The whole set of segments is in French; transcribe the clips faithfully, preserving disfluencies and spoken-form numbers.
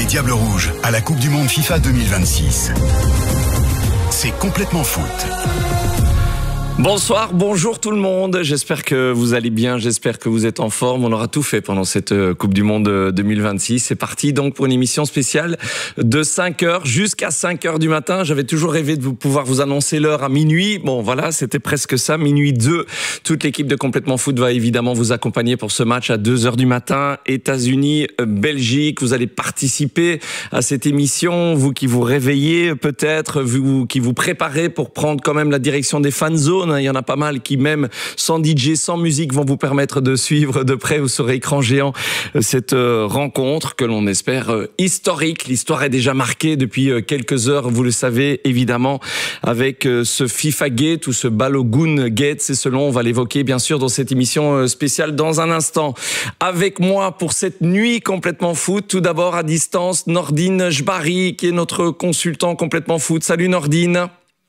Diables Rouges à la Coupe du Monde FIFA deux mille vingt-six. C'est complètement foot. Bonsoir, bonjour tout le monde. J'espère que vous allez bien, j'espère que vous êtes en forme. On aura tout fait pendant cette Coupe du Monde deux mille vingt-six. C'est parti donc pour une émission spéciale de cinq heures jusqu'à cinq heures du matin. J'avais toujours rêvé de vous pouvoir vous annoncer l'heure à minuit. Bon voilà, c'était presque ça, minuit deux. Toute l'équipe de Complètement Foot va évidemment vous accompagner pour ce match à deux heures du matin. États-Unis, Belgique. Vous allez participer à cette émission, vous qui vous réveillez peut-être, vous qui vous préparez pour prendre quand même la direction des fan zones. Il y en a pas mal qui, même sans D J, sans musique, vont vous permettre de suivre de près ou sur écran géant cette rencontre que l'on espère historique. L'histoire est déjà marquée depuis quelques heures, vous le savez évidemment, avec ce FIFA Gate ou ce Balogun Gate. C'est selon, on va l'évoquer bien sûr dans cette émission spéciale dans un instant. Avec moi pour cette nuit Complètement Foot, tout d'abord à distance, Nordine Jbari, qui est notre consultant Complètement Foot. Salut Nordine.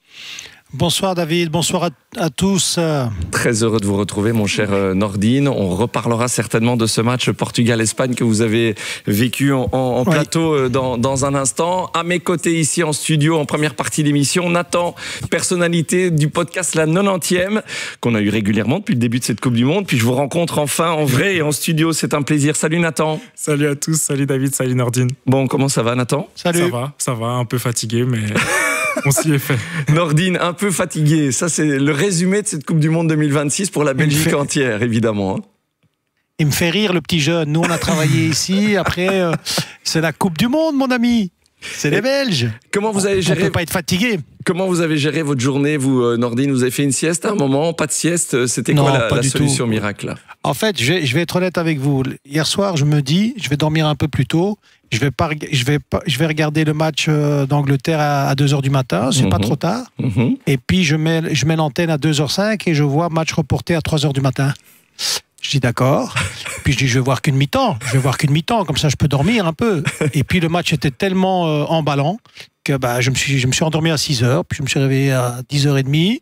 Bonsoir David, bonsoir à, à tous. Très heureux de vous retrouver mon cher Nordine. On reparlera certainement de ce match Portugal-Espagne que vous avez vécu en, en oui. plateau dans, dans un instant. À mes côtés ici en studio, en première partie d'émission, Nathan, personnalité du podcast La nonantième, qu'on a eu régulièrement depuis le début de cette Coupe du Monde. Puis je vous rencontre enfin en vrai et en studio, c'est un plaisir. Salut Nathan. Salut à tous, salut David, salut Nordine. Bon, comment ça va Nathan? Salut. Ça va, ça va, un peu fatigué mais... On s'y est fait. Nordine, un peu fatigué. Ça, c'est le résumé de cette Coupe du Monde deux mille vingt-six pour la Belgique fait... entière, évidemment. Il me fait rire, le petit jeune. Nous, on a travaillé ici. Après, euh, c'est la Coupe du Monde, mon ami. C'est les Belges. Comment vous avez géré... On ne peut pas être fatigué. Comment vous avez géré votre journée, vous, Nordine? Vous avez fait une sieste à un moment? Pas de sieste? C'était quoi non, la, la solution tout. miracle là? En fait, je vais, je vais être honnête avec vous. Hier soir, je me dis, je vais dormir un peu plus tôt. Je vais, pas, je vais, pas, je vais regarder le match d'Angleterre à, à deux heures du matin. C'est mmh. pas trop tard. Mmh. Et puis, je mets, je mets l'antenne à deux heures cinq et je vois match reporté à trois heures du matin. Je dis d'accord. Puis je dis, je vais voir qu'une mi-temps. Je vais voir qu'une mi-temps. Comme ça, je peux dormir un peu. Et puis, le match était tellement euh, emballant que bah, je, me suis, je me suis endormi à six heures. Puis, je me suis réveillé à dix heures trente.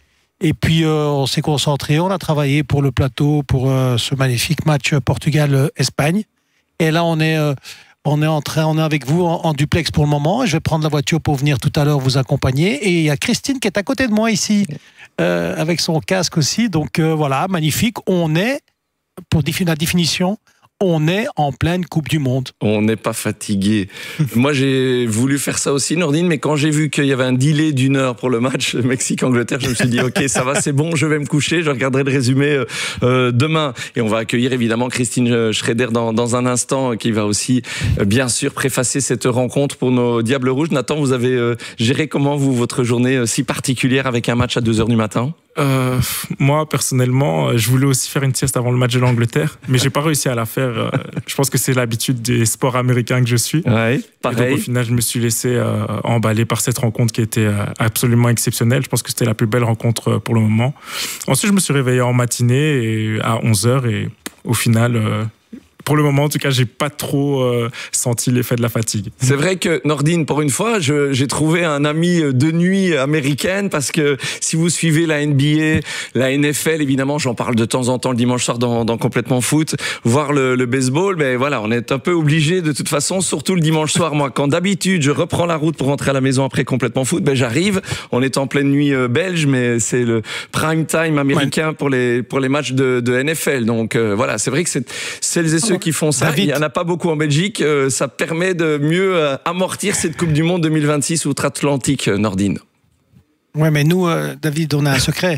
Et puis, euh, on s'est concentré. On a travaillé pour le plateau, pour euh, ce magnifique match Portugal-Espagne. Et là, on est... Euh, On est en train, on est avec vous en, en duplex pour le moment. Je vais prendre la voiture pour venir tout à l'heure vous accompagner. Et il y a Christine qui est à côté de moi ici, euh, avec son casque aussi. Donc euh, voilà, magnifique. On est, pour la définition, on est en pleine Coupe du Monde. On n'est pas fatigué. Moi, j'ai voulu faire ça aussi, Nordine, mais quand j'ai vu qu'il y avait un délai d'une heure pour le match Mexique-Angleterre, je me suis dit, ok, ça va, c'est bon, je vais me coucher, je regarderai le résumé euh, demain. Et on va accueillir évidemment Christine Schreder dans, dans un instant, qui va aussi, euh, bien sûr, préfacer cette rencontre pour nos Diables Rouges. Nathan, vous avez euh, géré comment, vous, votre journée euh, si particulière avec un match à deux heures du matin? Euh, moi, personnellement, je voulais aussi faire une sieste avant le match de l'Angleterre, mais j'ai pas réussi à la faire. Je pense que c'est l'habitude des sports américains que je suis. Ouais, pareil. Et donc, au final, je me suis laissé euh, emballer par cette rencontre qui était euh, absolument exceptionnelle. Je pense que c'était la plus belle rencontre pour le moment. Ensuite, je me suis réveillé en matinée et à onze heures et au final... Euh, Pour le moment, en tout cas, j'ai pas trop euh, senti l'effet de la fatigue. C'est vrai que, Nordine, pour une fois, je, j'ai trouvé un ami de nuit américaine parce que si vous suivez la N B A, la N F L, évidemment, j'en parle de temps en temps le dimanche soir dans, dans Complètement Foot, voir le, le baseball, mais voilà, on est un peu obligé de toute façon, surtout le dimanche soir. Moi, quand d'habitude, je reprends la route pour rentrer à la maison après Complètement Foot, ben j'arrive, on est en pleine nuit euh, belge, mais c'est le prime time américain ouais. pour les pour les matchs de, de N F L. Donc euh, voilà, c'est vrai que c'est celles et ceux qui font ça, David. Il n'y en a pas beaucoup en Belgique, euh, ça permet de mieux euh, amortir cette Coupe du Monde deux mille vingt-six outre-Atlantique, euh, Nordine. Ouais, mais nous, euh, David, on a un secret.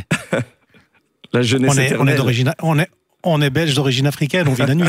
La jeunesse on est, éternelle. On est, d'origine, on est, on est belge d'origine africaine, on vit la nuit.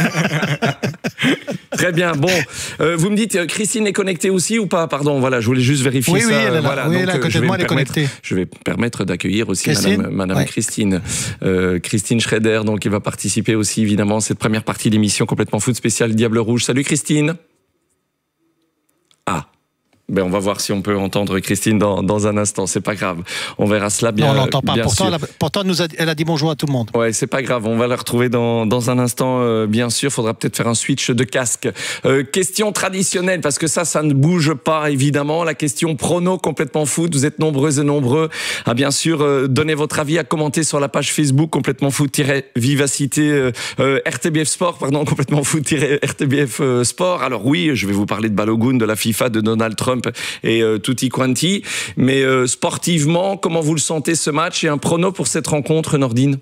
Très bien, bon, euh, vous me dites, Christine est connectée aussi ou pas? Pardon, voilà, je voulais juste vérifier oui, ça. Oui, elle est là, voilà, oui, donc, là, à côté de moi, elle est connectée. Je vais permettre d'accueillir aussi Christine Madame, Madame ouais. Christine, euh, Christine Schreder, donc qui va participer aussi évidemment à cette première partie de l'émission Complètement Foot spéciale Diable Rouge. Salut Christine. Ah. Ben, on va voir si on peut entendre Christine dans, dans un instant. C'est pas grave. On verra cela bien. Non, on l'entend pas. Bien pourtant, sûr. elle a, pourtant elle, nous a, elle a dit bonjour à tout le monde. Ouais, c'est pas grave. On va la retrouver dans, dans un instant, euh, bien sûr. Faudra peut-être faire un switch de casque. Euh, question traditionnelle, parce que ça, ça ne bouge pas, évidemment. La question prono complètement foot. Vous êtes nombreux et nombreux à, bien sûr, euh, donner votre avis, à commenter sur la page Facebook complètement foot-vivacité, euh, euh, R T B F Sport, pardon, complètement foot-R T B F euh, Sport. Alors oui, je vais vous parler de Balogun, de la FIFA, de Donald Trump et euh, tutti quanti. Mais euh, sportivement, comment vous le sentez ce match et un prono pour cette rencontre, Nordine?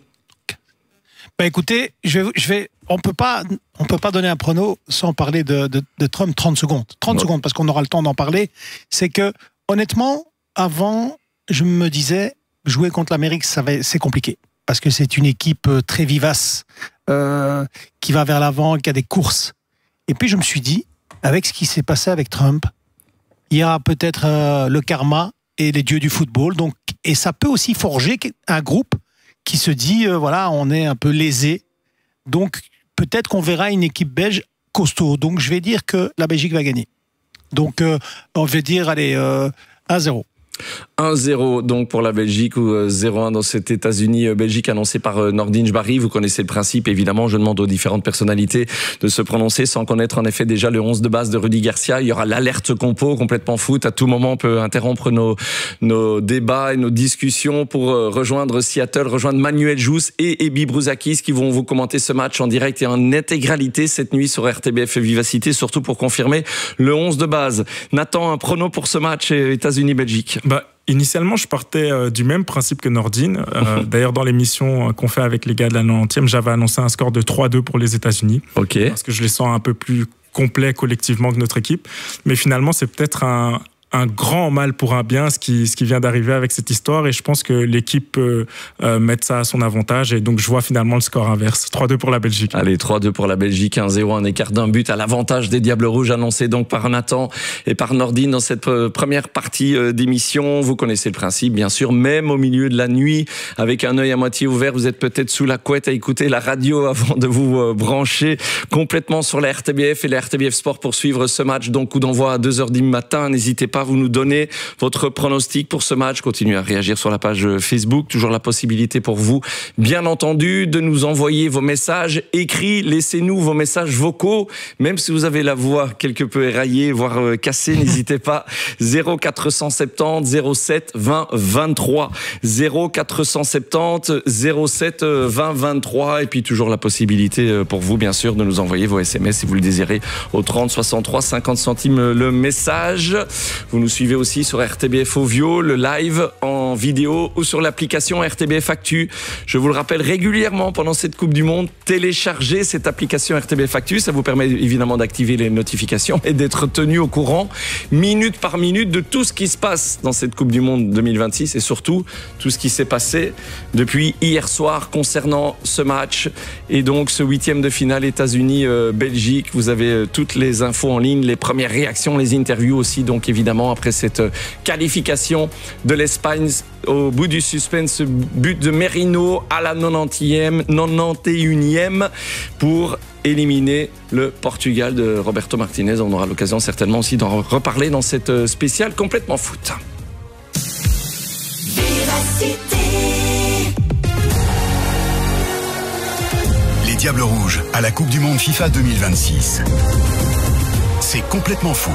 Ben écoutez, je vais, je vais, on peut pas, on peut pas donner un prono sans parler de, de, de Trump. trente secondes, trente ouais. secondes, parce qu'on aura le temps d'en parler. C'est que honnêtement, avant, je me disais jouer contre l'Amérique, ça va, c'est compliqué parce que c'est une équipe très vivace euh, qui va vers l'avant, qui a des courses. Et puis je me suis dit, avec ce qui s'est passé avec Trump, il y aura peut-être euh, le karma et les dieux du football. Donc, et ça peut aussi forger un groupe qui se dit, euh, voilà, on est un peu lésé. Donc, peut-être qu'on verra une équipe belge costaud. Donc, je vais dire que la Belgique va gagner. Donc, euh, on va dire, allez, euh, un zéro. un zéro donc pour la Belgique ou zéro un dans cet États-Unis-Belgique annoncé par Nordin Jbari. Vous connaissez le principe, évidemment. Je demande aux différentes personnalités de se prononcer sans connaître en effet déjà le onze de base de Rudy Garcia. Il y aura l'alerte compo complètement foot. À tout moment, on peut interrompre nos, nos débats et nos discussions pour rejoindre Seattle, rejoindre Manuel Jousse et Ebi Brouzakis qui vont vous commenter ce match en direct et en intégralité cette nuit sur R T B F Vivacité, surtout pour confirmer le onze de base. Nathan, un prono pour ce match États-Unis-Belgique? Bah, initialement, je partais euh, du même principe que Nordine. Euh, D'ailleurs, dans l'émission euh, qu'on fait avec les gars de la quatre-vingtième, j'avais annoncé un score de trois deux pour les États-Unis. Ok. Parce que je les sens un peu plus complets collectivement que notre équipe. Mais finalement, c'est peut-être un, un grand mal pour un bien, ce qui, ce qui vient d'arriver avec cette histoire. Et je pense que l'équipe peut euh, mettre ça à son avantage. Et donc, je vois finalement le score inverse. trois deux pour la Belgique. Allez, trois deux pour la Belgique, un zéro, un écart d'un but à l'avantage des Diables Rouges, annoncé donc par Nathan et par Nordine dans cette première partie d'émission. Vous connaissez le principe, bien sûr, même au milieu de la nuit, avec un œil à moitié ouvert, vous êtes peut-être sous la couette à écouter la radio avant de vous brancher complètement sur la R T B F et la R T B F Sport pour suivre ce match. Donc, coup d'envoi à deux heures du matin. N'hésitez pas, vous nous donnez votre pronostic pour ce match. Continuez à réagir sur la page Facebook. Toujours la possibilité pour vous, bien entendu, de nous envoyer vos messages écrits. Laissez-nous vos messages vocaux, même si vous avez la voix quelque peu éraillée, voire cassée, n'hésitez pas. zéro quatre cent soixante-dix zéro sept vingt vingt-trois. zéro quatre cent soixante-dix zéro sept vingt vingt-trois. Et puis toujours la possibilité pour vous, bien sûr, de nous envoyer vos S M S si vous le désirez au trente soixante-trois cinquante centimes le message. Vous nous suivez aussi sur R T B F Ovio, le live en vidéo ou sur l'application R T B F Actu. Je vous le rappelle régulièrement pendant cette Coupe du Monde, téléchargez cette application R T B F Actu. Ça vous permet évidemment d'activer les notifications et d'être tenu au courant minute par minute de tout ce qui se passe dans cette Coupe du Monde deux mille vingt-six et surtout tout ce qui s'est passé depuis hier soir concernant ce match et donc ce huitième de finale États-Unis-Belgique. Vous avez toutes les infos en ligne, les premières réactions, les interviews aussi, donc évidemment après cette qualification de l'Espagne au bout du suspense, but de Merino à la quatre-vingt-onzième, quatre-vingt-onze pour éliminer le Portugal de Roberto Martinez. On aura l'occasion certainement aussi d'en reparler dans cette spéciale complètement foot. Les Diables Rouges à la Coupe du Monde FIFA deux mille vingt-six. C'est complètement foot.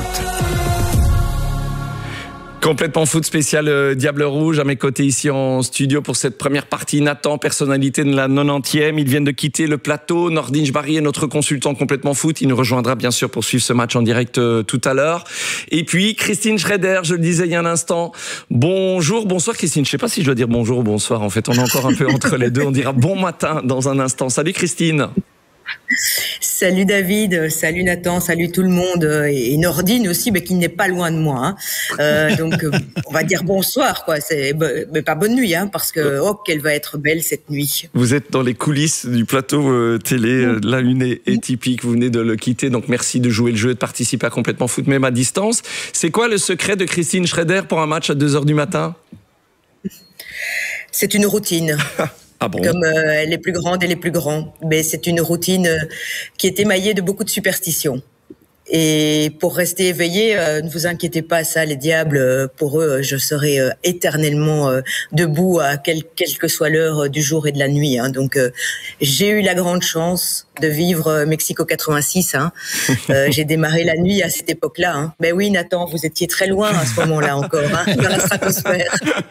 Complètement foot spécial euh, Diable Rouge. À mes côtés ici en studio pour cette première partie, Nathan, personnalité de la quatre-vingtième. Ils viennent de quitter le plateau. Nordin Jbari est notre consultant complètement foot. Il nous rejoindra bien sûr pour suivre ce match en direct euh, tout à l'heure. Et puis Christine Schrader, je le disais il y a un instant. Bonjour, bonsoir Christine. Je ne sais pas si je dois dire bonjour ou bonsoir. En fait, on est encore un peu entre les deux. On dira bon matin dans un instant. Salut Christine. Salut David, salut Nathan, salut tout le monde et Nordine aussi, mais qui n'est pas loin de moi. Hein. Euh, donc on va dire bonsoir, quoi. C'est mais pas bonne nuit, hein, parce que oh qu'elle va être belle cette nuit. Vous êtes dans les coulisses du plateau euh, télé. Euh, la lune est, est typique. Vous venez de le quitter, donc merci de jouer le jeu et de participer à Complètement Foot, même à distance. C'est quoi le secret de Christine Schrader pour un match à deux heures du matin? C'est une routine. Ah bon? Comme euh, elle est plus grande, elle est plus grande. Mais c'est une routine euh, qui est émaillée de beaucoup de superstitions. Et pour rester éveillé, euh, ne vous inquiétez pas, ça, les diables, euh, pour eux, je serai euh, éternellement euh, debout à quel, quelle que soit l'heure du jour et de la nuit. Hein. Donc, euh, j'ai eu la grande chance de vivre euh, Mexico quatre-vingt-six. Hein. Euh, j'ai démarré la nuit à cette époque-là. Hein. Ben oui, Nathan, vous étiez très loin à ce moment-là encore, hein, dans la stratosphère.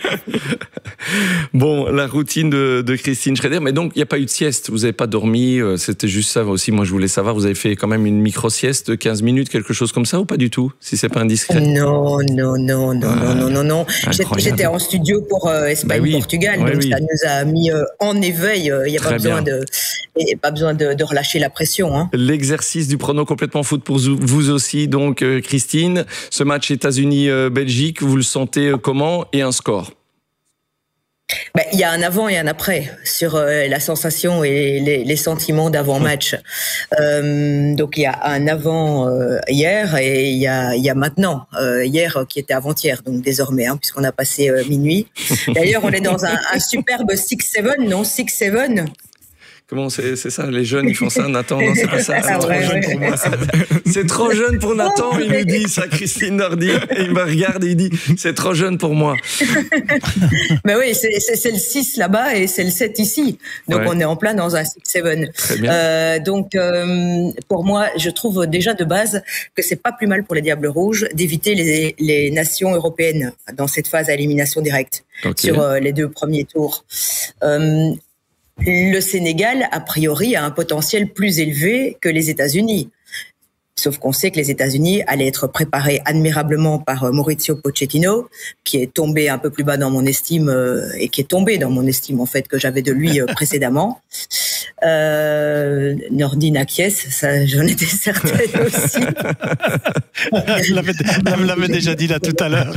Bon, la routine de, de Christine Schreder, mais donc il n'y a pas eu de sieste, vous n'avez pas dormi, c'était juste ça aussi, moi je voulais savoir, vous avez fait quand même une micro-sieste de quinze minutes, quelque chose comme ça ou pas du tout, si c'est pas indiscret? Non, non, non, non, ah, non, non, non, non. J'étais en studio pour euh, Espagne-Portugal, bah oui, donc oui. Ça nous a mis euh, en éveil, il n'y a pas besoin, de, y a pas besoin de, de relâcher la pression. Hein. L'exercice du prono complètement foot pour vous aussi, donc euh, Christine, ce match États-Unis-Belgique, vous le sentez comment et un score? Ben, il y a un avant et un après sur euh, la sensation et les, les sentiments d'avant-match. Euh, donc il y a un avant euh, hier et il y a, il y a maintenant euh, hier qui était avant-hier, donc désormais, hein, puisqu'on a passé euh, minuit. D'ailleurs, on est dans un, un superbe six seven, non six seven. Comment c'est, c'est ça, les jeunes ils font ça, Nathan? Non, c'est pas ça. C'est ah trop ouais, jeune ouais. pour moi. Ça. C'est trop jeune pour Nathan, il nous dit ça, Christine Nordin. Et il me regarde et il dit c'est trop jeune pour moi. Mais oui, c'est, c'est, c'est le six là-bas et c'est le sept ici. Donc ouais. On est en plein dans un six seven. Très bien. Euh, donc euh, pour moi, je trouve déjà de base que c'est pas plus mal pour les Diables Rouges d'éviter les, les nations européennes dans cette phase à élimination directe okay. sur euh, les deux premiers tours. Euh, Le Sénégal, a priori, a un potentiel plus élevé que les États-Unis. Sauf qu'on sait que les États-Unis allaient être préparés admirablement par Mauricio Pochettino, qui est tombé un peu plus bas dans mon estime, euh, et qui est tombé dans mon estime, en fait, que j'avais de lui euh, précédemment. Euh, Nordine acquiesce, ça, j'en étais certaine aussi. Elle l'avait, elle l'avait déjà dit là tout à l'heure.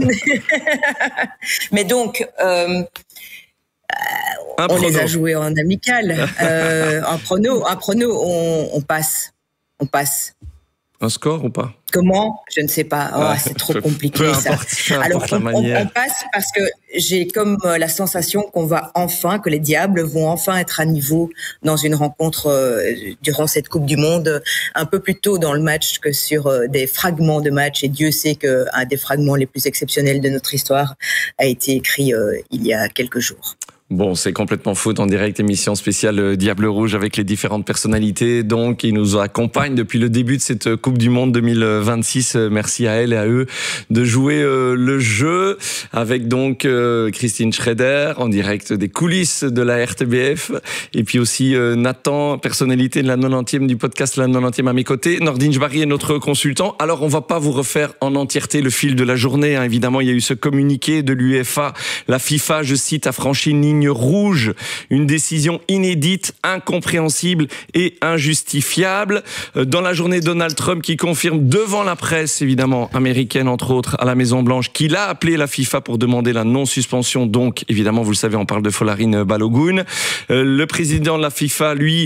Mais donc, euh, Un on prono. les a joués en amical. Euh, un prono, un prono, on, on passe. On passe. Un score ou pas? Comment? Je ne sais pas. Oh, ouais, c'est trop compliqué peu ça. Importe, peu Alors la on, manière. on, on passe parce que j'ai comme la sensation qu'on va enfin, que les Diables vont enfin être à niveau dans une rencontre euh, durant cette Coupe du Monde, un peu plus tôt dans le match que sur euh, des fragments de match. Et Dieu sait que un des fragments les plus exceptionnels de notre histoire a été écrit euh, il y a quelques jours. Bon, c'est complètement foot en direct, émission spéciale Diable Rouge avec les différentes personnalités donc qui nous accompagnent depuis le début de cette Coupe du Monde deux mille vingt-six. Merci à elles et à eux de jouer euh, le jeu avec donc euh, Christine Schreder en direct des coulisses de la R T B F et puis aussi euh, Nathan, personnalité de la nonantième du podcast La nonantième à mes côtés. Nordine Jbari est notre consultant. Alors on va pas vous refaire en entièreté le fil de la journée, hein. Évidemment, il y a eu ce communiqué de l'UEFA. La FIFA, je cite, a franchi une ligne rouge, une décision inédite, incompréhensible et injustifiable. Dans la journée, Donald Trump qui confirme devant la presse, évidemment, américaine, entre autres, à la Maison-Blanche, qu'il a appelé la FIFA pour demander la non-suspension. Donc, évidemment, vous le savez, on parle de Folarin Balogun. Le président de la FIFA, lui,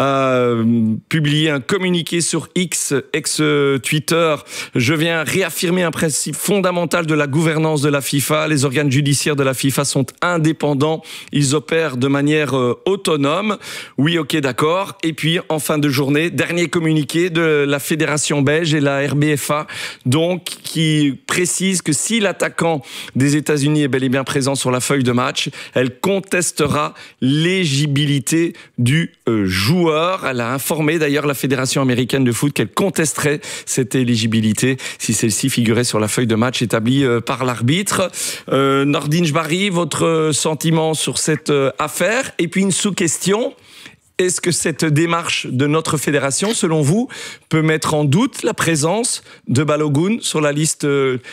a publié un communiqué sur X, ex-Twitter. Je viens réaffirmer un principe fondamental de la gouvernance de la FIFA. Les organes judiciaires de la FIFA sont indépendants. Ils opèrent de manière euh, autonome. Oui, ok, d'accord. Et puis, en fin de journée, dernier communiqué de la Fédération belge et la R B F A, donc, qui précise que si l'attaquant des États-Unis est bel et bien présent sur la feuille de match, elle contestera l'éligibilité du euh, joueur. Elle a informé d'ailleurs la Fédération américaine de foot qu'elle contesterait cette éligibilité si celle-ci figurait sur la feuille de match établie euh, par l'arbitre. Euh, Nordine Jbari, votre sentiment sur cette affaire? Et puis une sous-question, est-ce que cette démarche de notre fédération, selon vous, peut mettre en doute la présence de Balogun sur la liste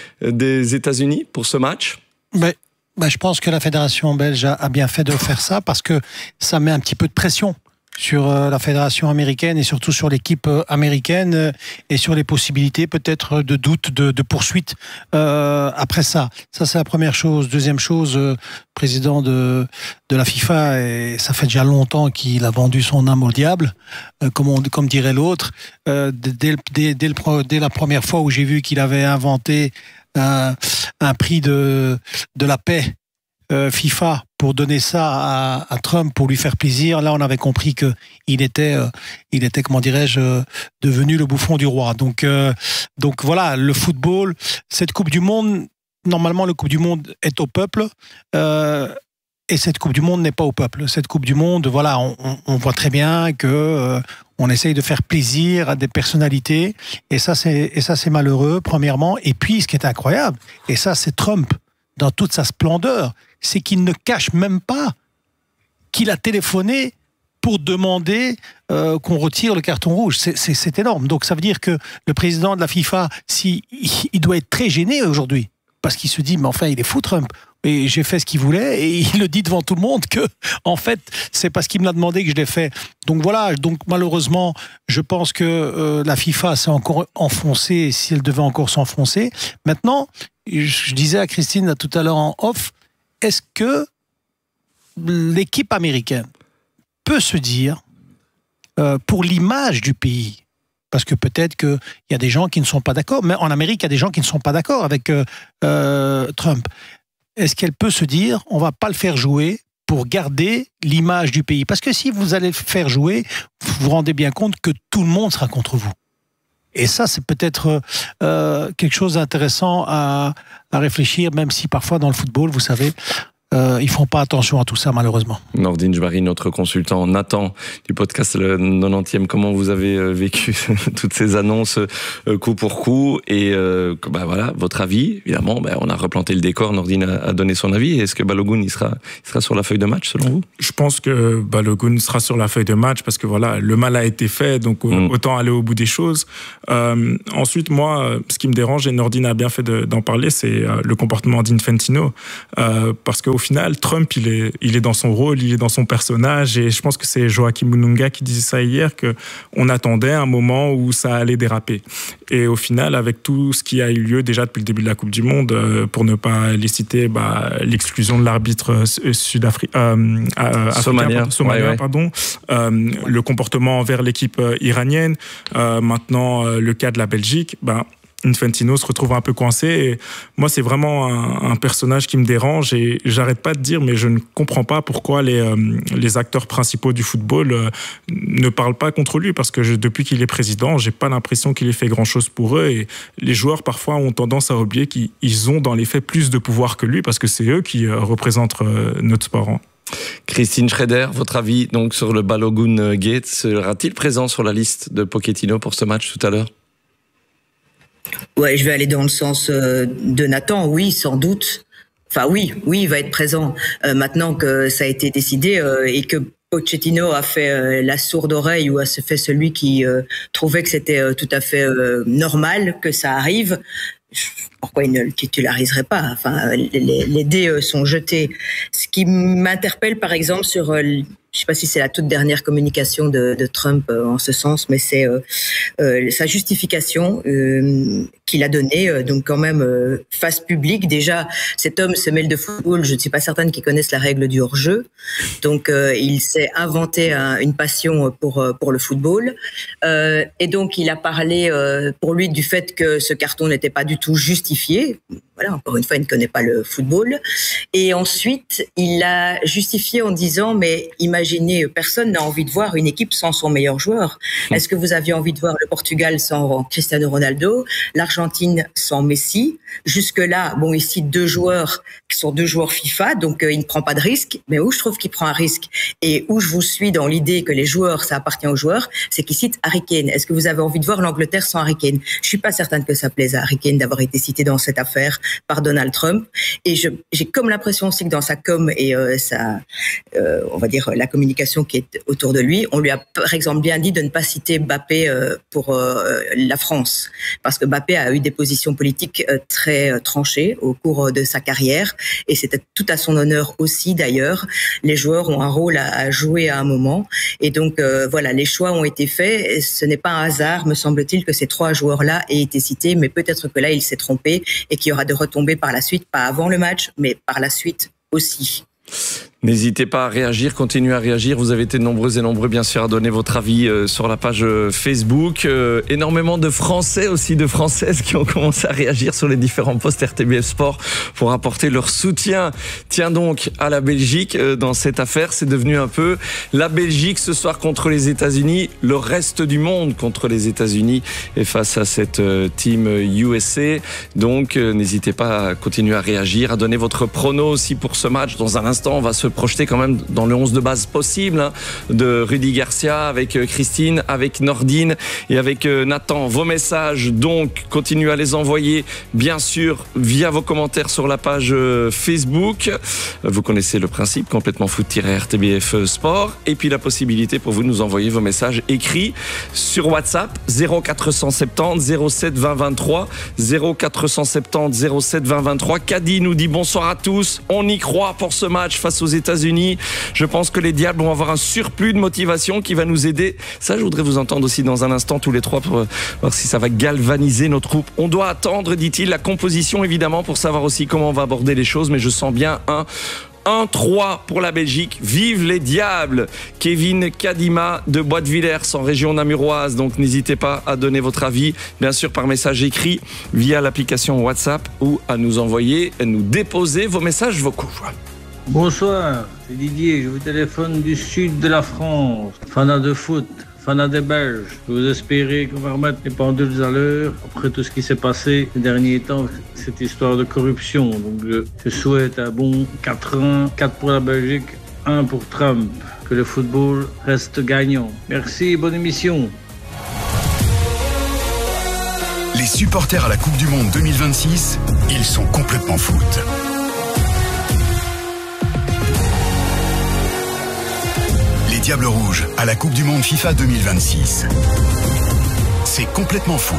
des États-Unis pour ce match? Mais, bah, je pense que la fédération belge a bien fait de faire ça parce que ça met un petit peu de pression sur la fédération américaine et surtout sur l'équipe américaine et sur les possibilités peut-être de doute, de, de poursuite euh, après ça. Ça, c'est la première chose. Deuxième chose, euh, président de, de la FIFA, et ça fait déjà longtemps qu'il a vendu son âme au diable, euh, comme, on, comme dirait l'autre. Euh, dès, dès, dès, le, dès la première fois où j'ai vu qu'il avait inventé un, un prix de, de la paix, euh, FIFA pour donner ça à, à Trump pour lui faire plaisir. Là, on avait compris que il était, euh, il était, comment dirais-je, euh, devenu le bouffon du roi. Donc, euh, donc voilà, le football, cette Coupe du Monde. Normalement, le Coupe du Monde est au peuple. Euh, Et cette Coupe du Monde n'est pas au peuple. Cette Coupe du Monde, voilà, on, on voit très bien que euh, on essaye de faire plaisir à des personnalités, et ça, c'est et ça, c'est malheureux, premièrement. Et puis, ce qui est incroyable, et ça, c'est Trump dans toute sa splendeur, c'est qu'il ne cache même pas qu'il a téléphoné pour demander euh, qu'on retire le carton rouge. C'est, c'est, c'est énorme. Donc, ça veut dire que le président de la FIFA, si, il doit être très gêné aujourd'hui, parce qu'il se dit, mais enfin, il est fou, Trump. Et j'ai fait ce qu'il voulait, et il le dit devant tout le monde que, en fait, c'est parce qu'il me l'a demandé que je l'ai fait. Donc voilà, donc malheureusement, je pense que euh, la FIFA s'est encore enfoncée, si elle devait encore s'enfoncer. Maintenant, je disais à Christine tout à l'heure en off, est-ce que l'équipe américaine peut se dire, euh, pour l'image du pays, parce que peut-être qu'il y a des gens qui ne sont pas d'accord, mais en Amérique, il y a des gens qui ne sont pas d'accord avec euh, euh, Trump. Est-ce qu'elle peut se dire, on ne va pas le faire jouer pour garder l'image du pays? Parce que si vous allez le faire jouer, vous vous rendez bien compte que tout le monde sera contre vous. Et ça, c'est peut-être euh, quelque chose d'intéressant à, à réfléchir, même si parfois dans le football, vous savez, Euh, ils font pas attention à tout ça, malheureusement. Nordine Jbari, notre consultant, Nathan du podcast Le quatre-vingt-dixième, comment vous avez vécu toutes ces annonces euh, coup pour coup, et euh, bah voilà, votre avis, évidemment, bah, on a replanté le décor, Nordine a, a donné son avis. Est-ce que Balogun il sera, il sera sur la feuille de match selon vous? Je pense que Balogun sera sur la feuille de match parce que voilà, le mal a été fait, donc mmh. autant aller au bout des choses. Euh, ensuite, moi, ce qui me dérange, et Nordine a bien fait de, d'en parler, c'est euh, le comportement d'Infantino, euh, parce qu'au Au final, Trump, il est, il est dans son rôle, il est dans son personnage, et je pense que c'est Joachim Mununga qui disait ça hier, qu'on attendait un moment où ça allait déraper. Et au final, avec tout ce qui a eu lieu déjà depuis le début de la Coupe du Monde, euh, pour ne pas les citer, bah, l'exclusion de l'arbitre sud-africain, euh, somalien, somalien ouais, ouais. pardon, euh, le comportement envers l'équipe iranienne, euh, maintenant euh, le cas de la Belgique, bah, Infantino se retrouve un peu coincé, et moi c'est vraiment un, un personnage qui me dérange, et j'arrête pas de dire, mais je ne comprends pas pourquoi les, euh, les acteurs principaux du football euh, ne parlent pas contre lui, parce que je, depuis qu'il est président, j'ai pas l'impression qu'il ait fait grand chose pour eux, et les joueurs parfois ont tendance à oublier qu'ils ont dans les faits plus de pouvoir que lui, parce que c'est eux qui euh, représentent euh, notre sport. Christine Schreder, votre avis donc sur le Balogun Gate, sera-t-il présent sur la liste de Pochettino pour ce match tout à l'heure? Ouais, je vais aller dans le sens euh, de Nathan, oui, sans doute. Enfin oui, oui, il va être présent. Euh, maintenant que ça a été décidé euh, et que Pochettino a fait euh, la sourde oreille, ou a fait celui qui euh, trouvait que c'était euh, tout à fait euh, normal que ça arrive, pourquoi il ne le titulariserait pas? Enfin, les, les dés sont jetés. Ce qui m'interpelle, par exemple, sur, je ne sais pas si c'est la toute dernière communication de, de Trump en ce sens, mais c'est euh, euh, sa justification euh, qu'il a donnée, euh, donc quand même euh, face publique. Déjà, cet homme se mêle de football. Je ne suis pas certaine qu'il connaisse la règle du hors-jeu. Donc, euh, il s'est inventé un, une passion pour pour le football, euh, et donc il a parlé euh, pour lui du fait que ce carton n'était pas du tout justifié. Voilà, encore une fois, il ne connaît pas le football. Et ensuite, il l'a justifié en disant, mais imaginez, personne n'a envie de voir une équipe sans son meilleur joueur. Est-ce que vous aviez envie de voir le Portugal sans Cristiano Ronaldo, l'Argentine sans Messi? Jusque-là, bon, ici, deux joueurs qui sont deux joueurs FIFA, donc euh, il ne prend pas de risque. Mais où je trouve qu'il prend un risque, et où je vous suis dans l'idée que les joueurs, ça appartient aux joueurs, c'est qu'il cite Harry Kane. Est-ce que vous avez envie de voir l'Angleterre sans Harry Kane? Je suis pas certaine que ça plaise à Harry Kane d'avoir été cité dans cette affaire par Donald Trump, et je, j'ai comme l'impression aussi que dans sa com et euh, sa, euh, on va dire la communication qui est autour de lui, on lui a par exemple bien dit de ne pas citer Mbappé euh, pour euh, la France, parce que Mbappé a eu des positions politiques euh, très euh, tranchées au cours de sa carrière, et c'était tout à son honneur aussi d'ailleurs. Les joueurs ont un rôle à, à jouer à un moment, et donc euh, voilà, les choix ont été faits. Et ce n'est pas un hasard, me semble-t-il, que ces trois joueurs-là aient été cités, mais peut-être que là il s'est trompé et qu'il y aura de retombées par la suite, pas avant le match, mais par la suite aussi. N'hésitez pas à réagir, continuez à réagir. Vous avez été nombreux et nombreux, bien sûr, à donner votre avis euh, sur la page euh, Facebook. Euh, énormément de Français aussi, de Françaises qui ont commencé à réagir sur les différents posts R T B F Sport pour apporter leur soutien. Tiens donc à la Belgique euh, dans cette affaire. C'est devenu un peu la Belgique ce soir contre les États-Unis, le reste du monde contre les États-Unis et face à cette euh, team U S A. Donc, euh, n'hésitez pas à continuer à réagir, à donner votre prono aussi pour ce match. Dans un instant, on va se projeter quand même dans le onze de base possible hein, de Rudy Garcia avec Christine, avec Nordine et avec Nathan. Vos messages, donc, continuez à les envoyer, bien sûr, via vos commentaires sur la page Facebook. Vous connaissez le principe, complètement foot-R T B F Sport. Et puis la possibilité pour vous de nous envoyer vos messages écrits sur WhatsApp zéro quatre cent soixante-dix zéro sept vingt vingt-trois zéro quatre cent soixante-dix zéro sept vingt vingt-trois. Caddy nous dit bonsoir à tous. On y croit pour ce match face aux États-Unis. Je pense que les Diables vont avoir un surplus de motivation qui va nous aider. Ça, je voudrais vous entendre aussi dans un instant tous les trois pour voir si ça va galvaniser notre groupe. On doit attendre, dit-il, la composition évidemment pour savoir aussi comment on va aborder les choses. Mais je sens bien un un trois pour la Belgique. Vive les Diables. Kevin Kadima de Bois-de-Villers en région namuroise. Donc n'hésitez pas à donner votre avis, bien sûr par message écrit via l'application WhatsApp ou à nous envoyer, à nous déposer vos messages vocaux. Bonsoir, c'est Didier, je vous téléphone du sud de la France, fanat de foot, fanat des Belges. Vous espérez qu'on va remettre les pendules à l'heure après tout ce qui s'est passé ces derniers temps, cette histoire de corruption. Donc je, je souhaite un bon quatre un, quatre pour la Belgique, un pour Trump. Que le football reste gagnant. Merci, bonne émission. Les supporters à la Coupe du Monde deux mille vingt-six, ils sont complètement foot. Les Diables Rouges à la Coupe du Monde FIFA deux mille vingt-six. C'est complètement foot.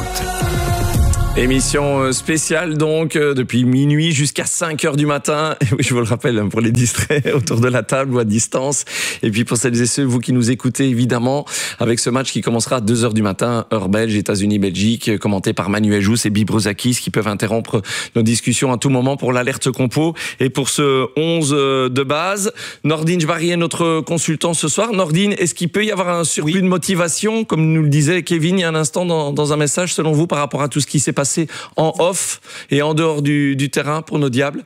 Émission spéciale donc depuis minuit jusqu'à cinq heures du matin. Et oui, je vous le rappelle pour les distraits autour de la table ou à distance. Et puis pour celles et ceux, vous qui nous écoutez évidemment, avec ce match qui commencera à deux heures du matin, heure belge, États-Unis, Belgique, commenté par Manuel Jousse et Bibrozakis qui peuvent interrompre nos discussions à tout moment pour l'alerte compo. Et pour ce onze de base, Nordine Jbari est notre consultant ce soir. Nordine, est-ce qu'il peut y avoir un surplus oui. de motivation, comme nous le disait Kevin il y a un instant dans, dans un message, selon vous, par rapport à tout ce qui s'est passé en off et en dehors du, du terrain pour nos Diables?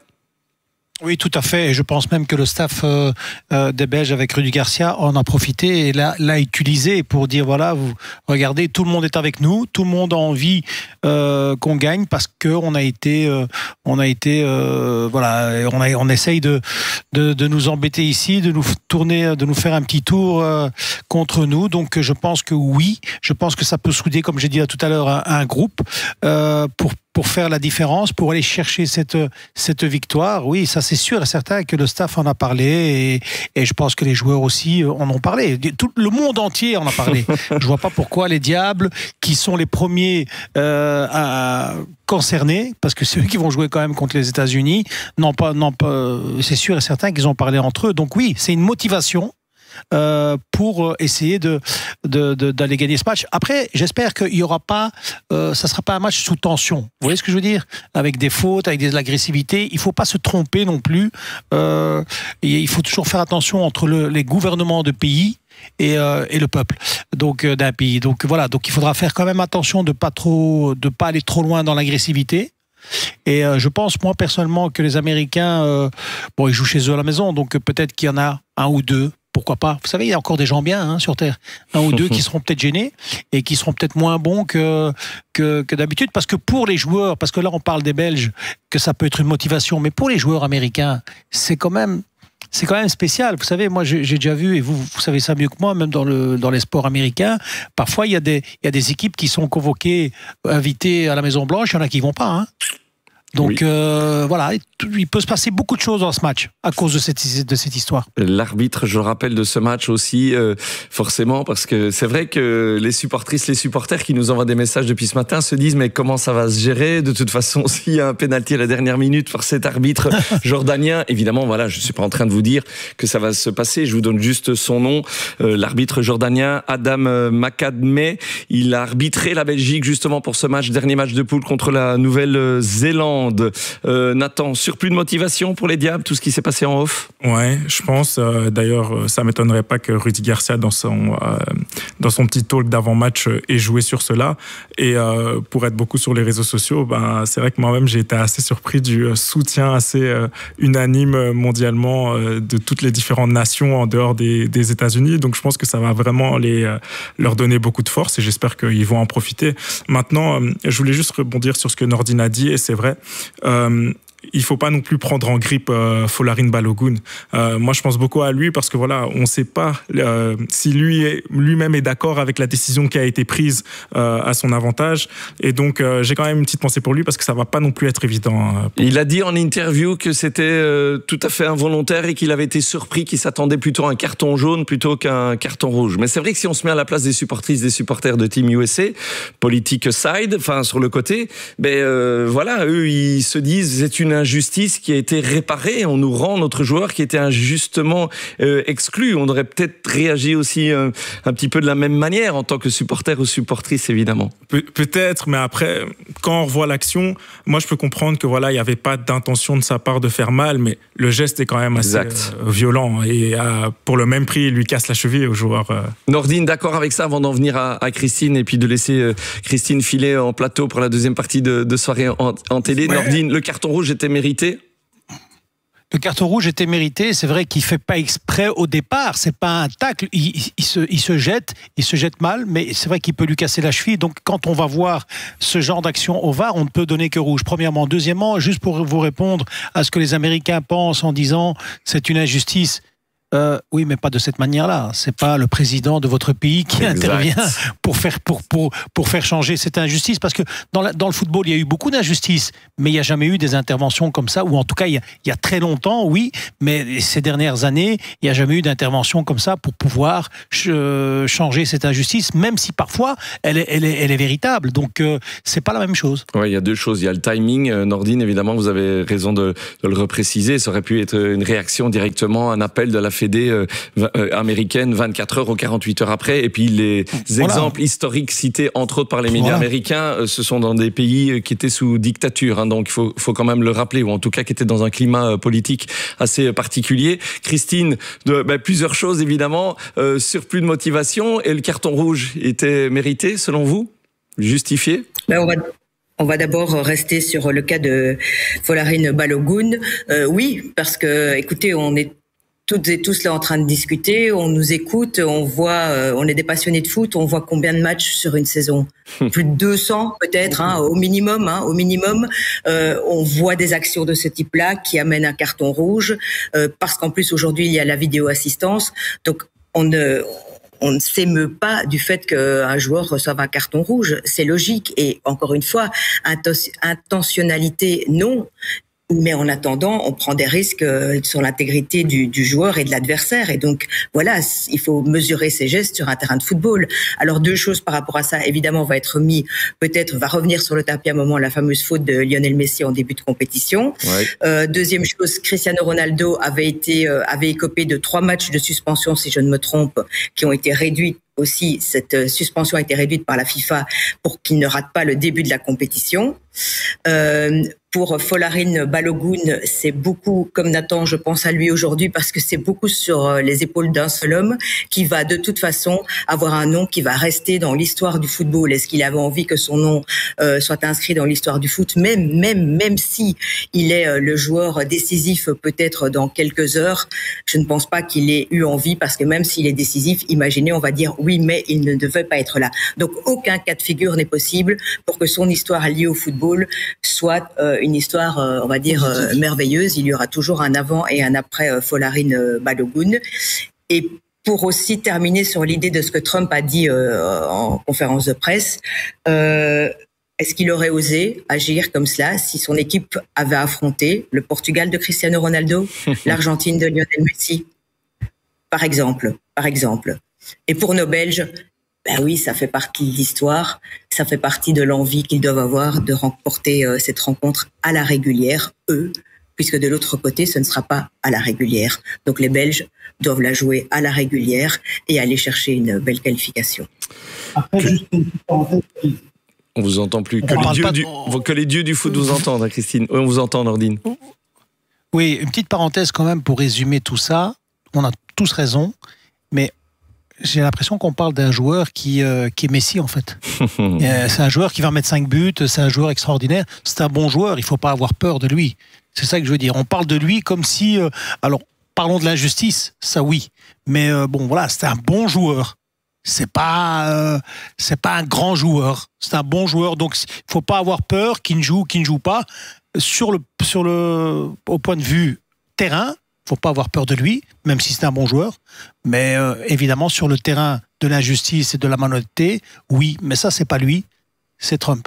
Oui, tout à fait. Et je pense même que le staff euh, euh, des Belges avec Rudy Garcia en a profité et l'a, l'a utilisé pour dire voilà, vous regardez, tout le monde est avec nous, tout le monde a envie euh, qu'on gagne parce que on a été, euh, on a été, euh, voilà, on, a, on essaye de, de de nous embêter ici, de nous tourner, de nous faire un petit tour euh, contre nous. Donc, je pense que oui, je pense que ça peut souder, comme j'ai dit tout à l'heure, un, un groupe euh, pour pour faire la différence, pour aller chercher cette cette victoire. Oui, ça c'est sûr et certain que le staff en a parlé et, et je pense que les joueurs aussi en ont parlé. Tout le monde entier en a parlé. Je vois pas pourquoi les Diables, qui sont les premiers euh, à, concernés, parce que c'est eux qui vont jouer quand même contre les États-Unis, non pas, non pas. C'est sûr et certain qu'ils ont parlé entre eux. Donc oui, c'est une motivation. Euh, pour essayer de, de, de, d'aller gagner ce match. Après, j'espère qu'il y aura pas, euh, ça sera pas un match sous tension. Vous voyez ce que je veux dire? Avec des fautes, avec de l'agressivité. Il faut pas se tromper non plus. Euh, il faut toujours faire attention entre le, les gouvernements de pays et, euh, et le peuple donc euh, d'un pays. Donc voilà. Donc il faudra faire quand même attention de pas trop, de pas aller trop loin dans l'agressivité. Et euh, je pense, moi, personnellement, que les Américains, euh, bon, ils jouent chez eux à la maison, donc peut-être qu'il y en a un ou deux. Pourquoi pas? Vous savez, il y a encore des gens bien hein, sur Terre. Un ou deux qui seront peut-être gênés et qui seront peut-être moins bons que, que, que d'habitude. Parce que pour les joueurs, parce que là on parle des Belges, que ça peut être une motivation, mais pour les joueurs américains, c'est quand même... C'est quand même spécial. Vous savez, moi, j'ai, j'ai déjà vu, et vous, vous savez ça mieux que moi, même dans, le, dans les sports américains, parfois, il y a des, il y a des équipes qui sont convoquées, invitées à la Maison-Blanche, il y en a qui ne vont pas. Hein. Donc, oui. euh, voilà, il peut se passer beaucoup de choses dans ce match à cause de cette, de cette histoire. L'arbitre, je le rappelle, de ce match aussi, euh, forcément, parce que c'est vrai que les supportrices, les supporters qui nous envoient des messages depuis ce matin se disent mais comment ça va se gérer? De toute façon, s'il y a un pénalty à la dernière minute par cet arbitre jordanien, évidemment, voilà, je ne suis pas en train de vous dire que ça va se passer, je vous donne juste son nom, euh, l'arbitre jordanien Adam Makadme, il a arbitré la Belgique justement pour ce match, dernier match de poule contre la Nouvelle-Zélande. Euh, Nathan, sur surplus de motivation pour les Diables, tout ce qui s'est passé en off? Ouais, je pense. Euh, d'ailleurs, ça m'étonnerait pas que Rudy Garcia, dans son, euh, dans son petit talk d'avant-match, ait joué sur cela. Et euh, pour être beaucoup sur les réseaux sociaux, ben, c'est vrai que moi-même, j'ai été assez surpris du soutien assez euh, unanime mondialement euh, de toutes les différentes nations en dehors des, des États-Unis. Donc, je pense que ça va vraiment les, euh, leur donner beaucoup de force et j'espère qu'ils vont en profiter. Maintenant, euh, je voulais juste rebondir sur ce que Nordine a dit et c'est vrai. Euh, il faut pas non plus prendre en grippe euh, Folarin Balogun. Euh, moi, je pense beaucoup à lui parce que voilà, on sait pas euh, si lui est, lui-même est d'accord avec la décision qui a été prise euh, à son avantage. Et donc, euh, j'ai quand même une petite pensée pour lui parce que ça va pas non plus être évident. Euh, Il a dit en interview que c'était euh, tout à fait involontaire et qu'il avait été surpris, qu'il s'attendait plutôt à un carton jaune plutôt qu'un carton rouge. Mais c'est vrai que si on se met à la place des supportrices, des supporters de Team U S A, politique side, enfin sur le côté, ben euh, voilà, eux ils se disent c'est une injustice qui a été réparée, on nous rend notre joueur qui était injustement euh, exclu. On aurait peut-être réagi aussi euh, un petit peu de la même manière en tant que supporter ou supportrice, évidemment. Pe- peut-être, mais après, quand on revoit l'action, moi je peux comprendre que voilà, il n'y avait pas d'intention de sa part de faire mal, mais le geste est quand même assez euh, violent et euh, pour le même prix, il lui casse la cheville au joueur. Euh. Nordine, d'accord avec ça avant d'en venir à, à Christine et puis de laisser euh, Christine filer en plateau pour la deuxième partie de, de soirée en, en télé. Ouais. Nordine, le carton rouge était mérité? Le carton rouge était mérité. C'est vrai qu'il fait pas exprès au départ. C'est pas un tacle. Il, il, il, se, il se jette, il se jette mal, mais c'est vrai qu'il peut lui casser la cheville. Donc, quand on va voir ce genre d'action au V A R, on ne peut donner que rouge. Premièrement, deuxièmement, juste pour vous répondre à ce que les Américains pensent en disant c'est une injustice. Euh, oui, mais pas de cette manière-là. C'est pas le président de votre pays qui exact. intervient pour faire pour pour pour faire changer cette injustice. Parce que dans la, dans le football, il y a eu beaucoup d'injustices, mais il n'y a jamais eu des interventions comme ça. Ou en tout cas, il y a, il y a très longtemps, oui, mais ces dernières années, il n'y a jamais eu d'intervention comme ça pour pouvoir ch- changer cette injustice, même si parfois elle est elle est elle est véritable. Donc euh, c'est pas la même chose. Ouais, il y a deux choses. Il y a le timing. Nordine, évidemment, vous avez raison de, de le repréciser. Ça aurait pu être une réaction directement, un appel de la Fédé euh, euh, américaine vingt-quatre heures ou quarante-huit heures après. Et puis les voilà. exemples historiques cités entre autres par les médias voilà. américains, euh, ce sont dans des pays qui étaient sous dictature. Hein, donc il faut, faut quand même le rappeler, ou en tout cas qui étaient dans un climat euh, politique assez particulier. Christine, de, ben, plusieurs choses évidemment. Euh, surplus de motivation et le carton rouge était mérité selon vous? Justifié? Ben, on va... On va d'abord rester sur le cas de Folarin Balogun. Euh, oui, parce que, écoutez, on est toutes et tous là en train de discuter, on nous écoute, on voit, euh, on est des passionnés de foot, on voit combien de matchs sur une saison, plus de deux cents peut-être, hein, au minimum, hein, au minimum. Euh, on voit des actions de ce type-là qui amènent un carton rouge, euh, parce qu'en plus aujourd'hui il y a la vidéo assistance, donc on ne on ne s'émeut pas du fait qu'un joueur reçoive un carton rouge, c'est logique. Et encore une fois, intentionnalité non. Mais en attendant, on prend des risques sur l'intégrité du, du joueur et de l'adversaire. Et donc, voilà, il faut mesurer ses gestes sur un terrain de football. Alors, deux choses par rapport à ça. Évidemment, va être mis, peut-être, va revenir sur le tapis à un moment la fameuse faute de Lionel Messi en début de compétition. Ouais. Euh, deuxième chose, Cristiano Ronaldo avait été, euh, avait écopé de trois matchs de suspension, si je ne me trompe, qui ont été réduits. Aussi, cette suspension a été réduite par la FIFA pour qu'il ne rate pas le début de la compétition. Euh, pour Folarin Balogun, c'est beaucoup, comme Nathan, je pense à lui aujourd'hui, parce que c'est beaucoup sur les épaules d'un seul homme qui va de toute façon avoir un nom qui va rester dans l'histoire du football. Est-ce qu'il avait envie que son nom euh, soit inscrit dans l'histoire du foot, même, même, même si il est le joueur décisif peut-être dans quelques heures, je ne pense pas qu'il ait eu envie, parce que même s'il est décisif, imaginez, on va dire oui, mais il ne devait pas être là. Donc aucun cas de figure n'est possible pour que son histoire liée au football soit euh, une histoire, euh, on va dire, euh, merveilleuse. Il y aura toujours un avant et un après euh, Folarin euh, Balogun. Et pour aussi terminer sur l'idée de ce que Trump a dit euh, en conférence de presse, euh, est-ce qu'il aurait osé agir comme cela si son équipe avait affronté le Portugal de Cristiano Ronaldo, l'Argentine de Lionel Messi, par exemple, par exemple. Et pour nos Belges, ben oui, ça fait partie de l'histoire, ça fait partie de l'envie qu'ils doivent avoir de remporter euh, cette rencontre à la régulière, eux, puisque de l'autre côté, ce ne sera pas à la régulière. Donc les Belges doivent la jouer à la régulière et aller chercher une belle qualification. Après, juste une petite parenthèse. On vous entend plus. Que les, dieux du, que les dieux du foot vous entendent, Christine. Oui, on vous entend, Nordine. Oui, une petite parenthèse quand même pour résumer tout ça. On a tous raison, mais j'ai l'impression qu'on parle d'un joueur qui, euh, qui est Messi en fait. euh, c'est un joueur qui va mettre cinq buts, c'est un joueur extraordinaire, c'est un bon joueur, il ne faut pas avoir peur de lui. C'est ça que je veux dire. On parle de lui comme si... Euh, alors, parlons de l'injustice, ça oui. Mais euh, bon, voilà, c'est un bon joueur. C'est pas, euh, c'est pas un grand joueur. C'est un bon joueur. Donc, il ne faut pas avoir peur qu'il ne joue ou qu'il ne joue pas. Sur le, sur le, au point de vue terrain, il ne faut pas avoir peur de lui, même si c'est un bon joueur. Mais euh, évidemment, sur le terrain de l'injustice et de la malhonnêteté, oui. Mais ça, c'est pas lui, c'est Trump.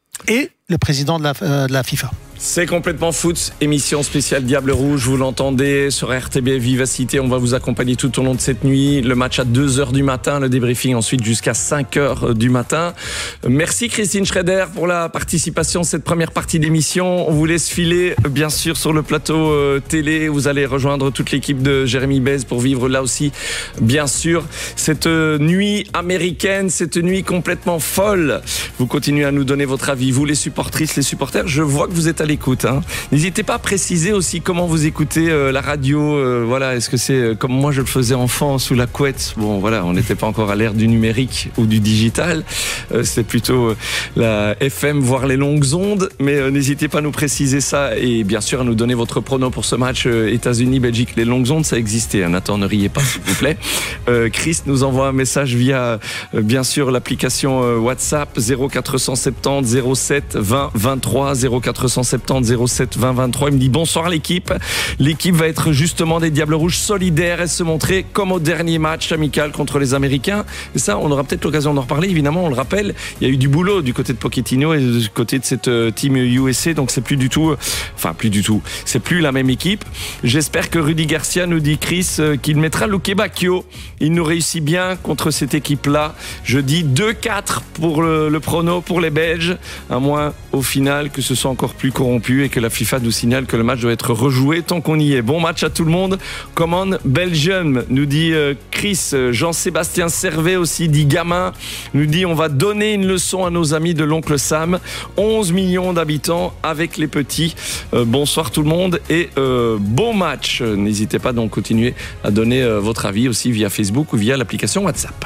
Et le président de la, euh, de la FIFA. C'est complètement foot, émission spéciale Diable Rouge, vous l'entendez sur R T B Vivacité, on va vous accompagner tout au long de cette nuit, le match à deux heures du matin, le débriefing ensuite jusqu'à cinq heures du matin. Merci Christine Schrader pour la participation à cette première partie d'émission, on vous laisse filer bien sûr sur le plateau euh, télé, vous allez rejoindre toute l'équipe de Jérémy Bez pour vivre là aussi bien sûr cette euh, nuit américaine, cette nuit complètement folle. Vous continuez à nous donner votre avis, vous les supportrices, les supporters, je vois que vous êtes à l'écoute. Hein. N'hésitez pas à préciser aussi comment vous écoutez euh, la radio. Euh, voilà, est-ce que c'est euh, comme moi je le faisais enfant sous la couette? Bon, voilà, on n'était pas encore à l'ère du numérique ou du digital. Euh, c'est plutôt euh, la F M, voire les longues ondes. Mais euh, n'hésitez pas à nous préciser ça et bien sûr à nous donner votre prono pour ce match euh, États-Unis-Belgique. Les longues ondes, ça existait. Hein. Nathan, ne riez pas, s'il vous plaît. Euh, Chris nous envoie un message via euh, bien sûr l'application euh, WhatsApp zéro quatre cent soixante-dix zéro sept vingt vingt-trois zéro quatre cent soixante-dix zéro sept vingt vingt-trois. Il me dit bonsoir l'équipe. L'équipe va être justement des Diables Rouges solidaires et se montrer comme au dernier match amical contre les Américains. Et ça, on aura peut-être l'occasion d'en reparler. Évidemment, on le rappelle, il y a eu du boulot du côté de Pochettino et du côté de cette team U S A. Donc c'est plus du tout, enfin plus du tout, c'est plus la même équipe. J'espère que Rudy Garcia, nous dit Chris, qu'il mettra Luque Bacchio. Il nous réussit bien contre cette équipe-là. Je dis deux quatre pour le, le prono pour les Belges, à moins au final que ce soit encore plus corrompu et que la FIFA nous signale que le match doit être rejoué tant qu'on y est. Bon match à tout le monde. Come on Belgium, nous dit Chris. Jean-Sébastien Servet aussi dit gamin, nous dit on va donner une leçon à nos amis de l'oncle Sam. onze millions d'habitants avec les petits. Euh, bonsoir tout le monde et euh, bon match. N'hésitez pas donc à continuer à donner euh, votre avis aussi via Facebook ou via l'application WhatsApp.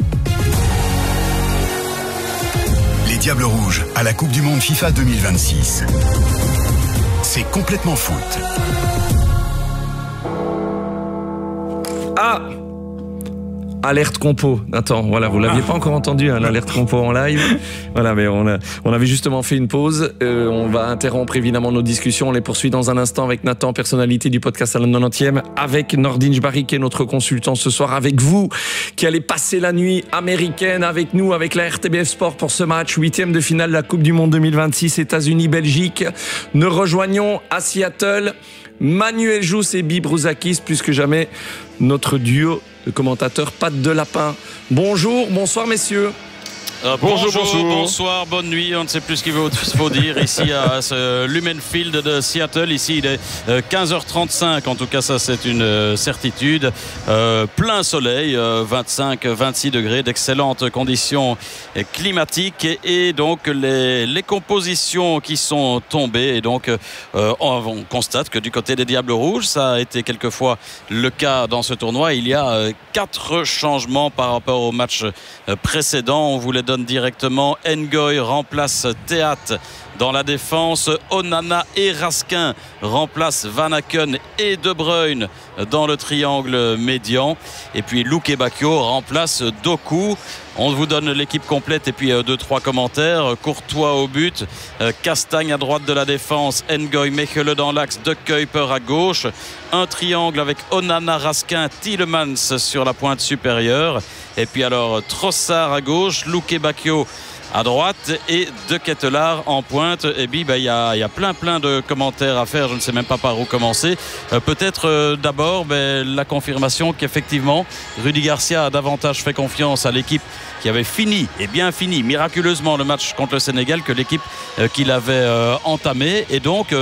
Les Diables Rouges à la Coupe du Monde FIFA deux mille vingt-six. C'est complètement foot. Ah! Alerte compo. Attends, voilà, vous l'aviez ah. pas encore entendu, hein, l'alerte compo en live. Voilà, mais on, a, on avait justement fait une pause. Euh, on va interrompre évidemment nos discussions. On les poursuit dans un instant avec Nathan, personnalité du podcast à la quatre-vingt-dix-neuvième, avec Nordin Jbari, qui est notre consultant ce soir, avec vous, qui allez passer la nuit américaine avec nous, avec la R T B F Sport pour ce match, huitième de finale de la Coupe du Monde deux mille vingt-six, États-Unis-Belgique. Nous rejoignons à Seattle Manuel Jousse et Bill Brouzakis, plus que jamais notre duo de commentateurs pattes de lapin. Bonjour, bonsoir messieurs. Euh, bonjour, bonjour, bonjour, bonsoir, bonne nuit. On ne sait plus ce qu'il faut, faut dire ici à ce Lumen Field de Seattle. Ici, il est quinze heures trente-cinq. En tout cas, ça, c'est une certitude. Euh, plein soleil, vingt-cinq vingt-six degrés, d'excellentes conditions climatiques. Et, et donc, les, les compositions qui sont tombées. Et donc, euh, on, on constate que du côté des Diables Rouges, ça a été quelquefois le cas dans ce tournoi. Il y a quatre changements par rapport au match précédent. On voulait donne directement. Ngoy remplace Théat dans la défense. Onana et Raskin remplacent Van Aken et De Bruyne dans le triangle médian. Et puis Luque Bacchio remplace Doku. On vous donne l'équipe complète et puis euh, deux, trois commentaires. Courtois au but, euh, Castagne à droite de la défense, Ngoy, Mechele dans l'axe, De Kuyper à gauche. Un triangle avec Onana, Raskin, Tielemans sur la pointe supérieure. Et puis alors Trossard à gauche, Luque Bacchio à droite et De Ketelaar en pointe. Et puis il bah, y, y a plein plein de commentaires à faire, je ne sais même pas par où commencer. Euh, peut-être euh, d'abord bah, la confirmation qu'effectivement Rudy Garcia a davantage fait confiance à l'équipe qui avait fini, et bien fini miraculeusement le match contre le Sénégal, que l'équipe euh, qu'il avait euh, entamé. Et donc euh,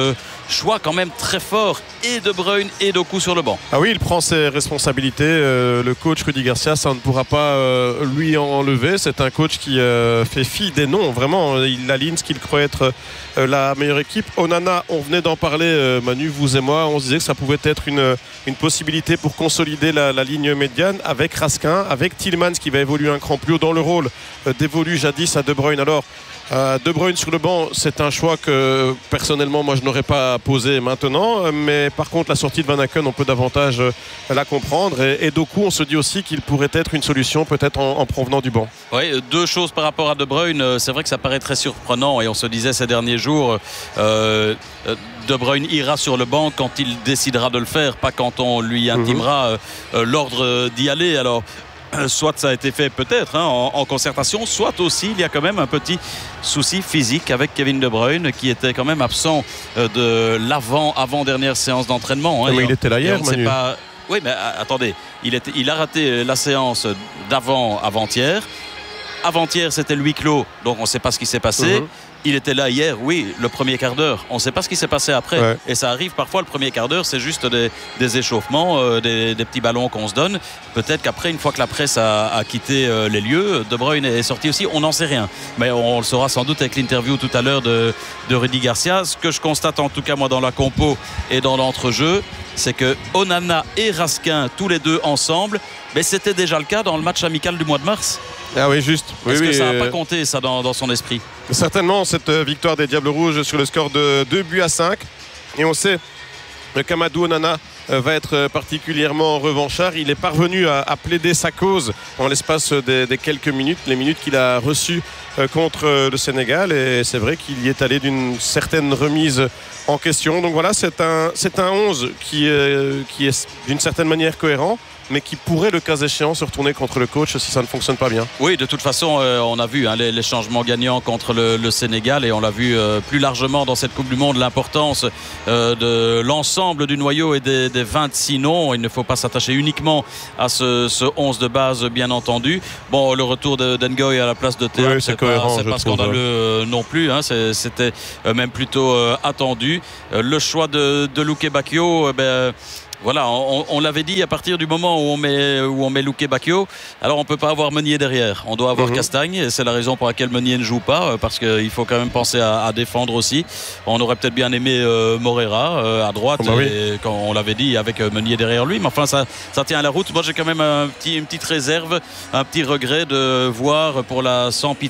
choix quand même très fort et De Bruyne et Doku sur le banc. Ah oui, il prend ses responsabilités. Euh, le coach Rudy Garcia, ça ne pourra pas euh, lui enlever. C'est un coach qui euh, fait fi des noms. Vraiment, il aligne ce qu'il croit être euh, la meilleure équipe. Onana, on venait d'en parler, euh, Manu, vous et moi. On se disait que ça pouvait être une, une possibilité pour consolider la, la ligne médiane avec Raskin, avec Tielemans qui va évoluer un cran plus haut dans le rôle euh, dévolu jadis à De Bruyne. Alors, Euh, De Bruyne sur le banc, c'est un choix que personnellement moi je n'aurais pas posé maintenant, mais par contre la sortie de Van Aken, on peut davantage euh, la comprendre, et, et Doku, on se dit aussi qu'il pourrait être une solution peut-être en, en provenant du banc. Oui, deux choses par rapport à De Bruyne. C'est vrai que ça paraît très surprenant et on se disait ces derniers jours euh, De Bruyne ira sur le banc quand il décidera de le faire, pas quand on lui intimera mmh. euh, l'ordre d'y aller. Alors soit ça a été fait peut-être hein, en, en concertation, soit aussi il y a quand même un petit souci physique avec Kevin De Bruyne qui était quand même absent euh, de l'avant avant dernière séance d'entraînement. Hein, mais il était là hier, Manu. Pas... Oui, mais euh, attendez, il, était, il a raté la séance d'avant avant-hier. Avant-hier, c'était le huis clos, donc on ne sait pas ce qui s'est passé. Mm-hmm. Il était là hier, oui, le premier quart d'heure. On ne sait pas ce qui s'est passé après. Ouais. Et ça arrive parfois, le premier quart d'heure, c'est juste des, des échauffements, euh, des, des petits ballons qu'on se donne. Peut-être qu'après, une fois que la presse a, a quitté euh, les lieux, De Bruyne est sorti aussi. On n'en sait rien. Mais on, on le saura sans doute avec l'interview tout à l'heure de, de Rudy Garcia. Ce que je constate en tout cas, moi, dans la compo et dans l'entrejeu, c'est que Onana et Raskin, tous les deux ensemble, mais c'était déjà le cas dans le match amical du mois de mars. Ah oui, juste. Est-ce oui, que oui, ça n'a euh... pas compté, ça, dans, dans son esprit? Certainement, cette victoire des Diables Rouges sur le score de deux buts à cinq. Et on sait qu'Amadou Onana va être particulièrement revanchard. Il est parvenu à, à plaider sa cause en l'espace des, des quelques minutes, les minutes qu'il a reçues contre le Sénégal. Et c'est vrai qu'il y est allé d'une certaine remise en question. Donc voilà, c'est un, c'est un onze qui, euh, qui est d'une certaine manière cohérent, mais qui pourrait, le cas échéant, se retourner contre le coach si ça ne fonctionne pas bien. Oui, de toute façon, euh, on a vu hein, les, les changements gagnants contre le, le Sénégal, et on l'a vu euh, plus largement dans cette Coupe du Monde, l'importance euh, de l'ensemble du noyau et des, des vingt-six noms. Il ne faut pas s'attacher uniquement à ce, ce onze de base, bien entendu. Bon, le retour de d'Ngoy à la place de Théâtre, oui, c'est, c'est cohérent, pas, c'est pas scandaleux euh, non plus. Hein, c'est, c'était euh, même plutôt euh, attendu. Euh, le choix de, de Luke Bacchio, euh, ben, voilà, on, on l'avait dit, à partir du moment où on met, où on met Luke Bacchio, alors on ne peut pas avoir Meunier derrière. On doit avoir mmh. Castagne, et c'est la raison pour laquelle Meunier ne joue pas, parce qu'il faut quand même penser à, à défendre aussi. On aurait peut-être bien aimé euh, Morera euh, à droite, oh bah oui. et, quand on l'avait dit, avec euh, Meunier derrière lui. Mais enfin, ça, ça tient à la route. Moi, j'ai quand même un petit, une petite réserve, un petit regret de voir pour la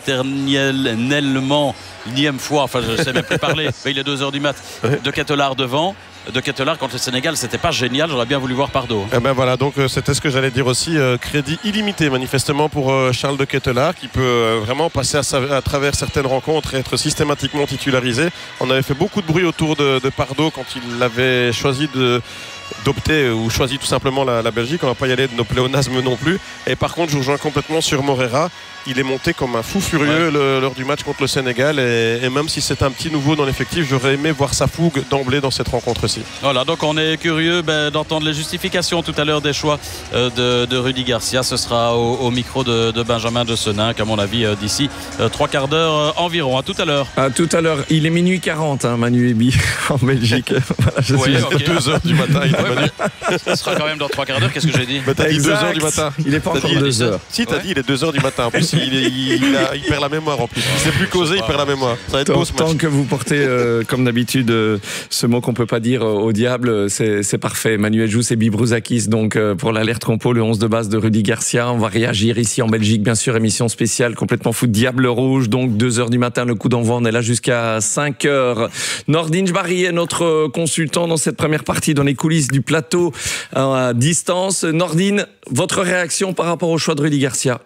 sempiternellement énième fois, enfin, je ne sais même plus parler, mais il est deux heures du mat, de Ketelaar devant. De Ketelaar contre le Sénégal, c'était pas génial, j'aurais bien voulu voir Pardo. Eh ben voilà, donc euh, c'était ce que j'allais dire aussi, euh, crédit illimité manifestement pour euh, Charles de Ketelaar, qui peut euh, vraiment passer à, sa, à travers certaines rencontres et être systématiquement titularisé. On avait fait beaucoup de bruit autour de, de Pardo quand il avait choisi de d'opter ou choisi tout simplement la, la Belgique. On va pas y aller de nos pléonasmes non plus. Et par contre, je rejoins complètement sur Morera. Il est monté comme un fou furieux ouais. le, lors du match contre le Sénégal, et, et même si c'est un petit nouveau dans l'effectif, j'aurais aimé voir sa fougue d'emblée dans cette rencontre-ci. Voilà, donc on est curieux ben, d'entendre les justifications tout à l'heure des choix euh, de, de Rudy Garcia. Ce sera au, au micro de, de Benjamin de Senin, qu'à mon avis euh, d'ici euh, trois quarts d'heure euh, environ. À tout à l'heure. À tout à l'heure. Il est minuit quarante, hein, Manu Ebi, en Belgique. Voilà, je oui, suis okay. deux heures du matin. Il ouais, Manu. Bah, ce sera quand même dans trois quarts d'heure. Qu'est-ce que j'ai dit? Bah, t'as dit deux heures du matin. Il n'est pas t'as encore dit, deux heures. Si, t'as ouais. dit il est deux heures du matin. En plus, il, est, il, a, il perd la mémoire en plus. Il ne sait plus causer, il perd la mémoire. Ça va être tant, beau ce match. Tant que vous portez, euh, comme d'habitude, euh, ce mot qu'on ne peut pas dire euh, au diable, c'est, c'est parfait. Manuel Jousse et Bibrouzakis, donc euh, pour l'alerte compo, le onze de base de Rudy Garcia. On va réagir ici en Belgique, bien sûr, émission spéciale complètement foot Diable Rouge. Donc deux heures du matin, le coup d'envoi, on est là jusqu'à cinq heures. Nordin Jbari est notre consultant dans cette première partie, dans les coulisses du plateau à distance. Nordin, votre réaction par rapport au choix de Rudy Garcia?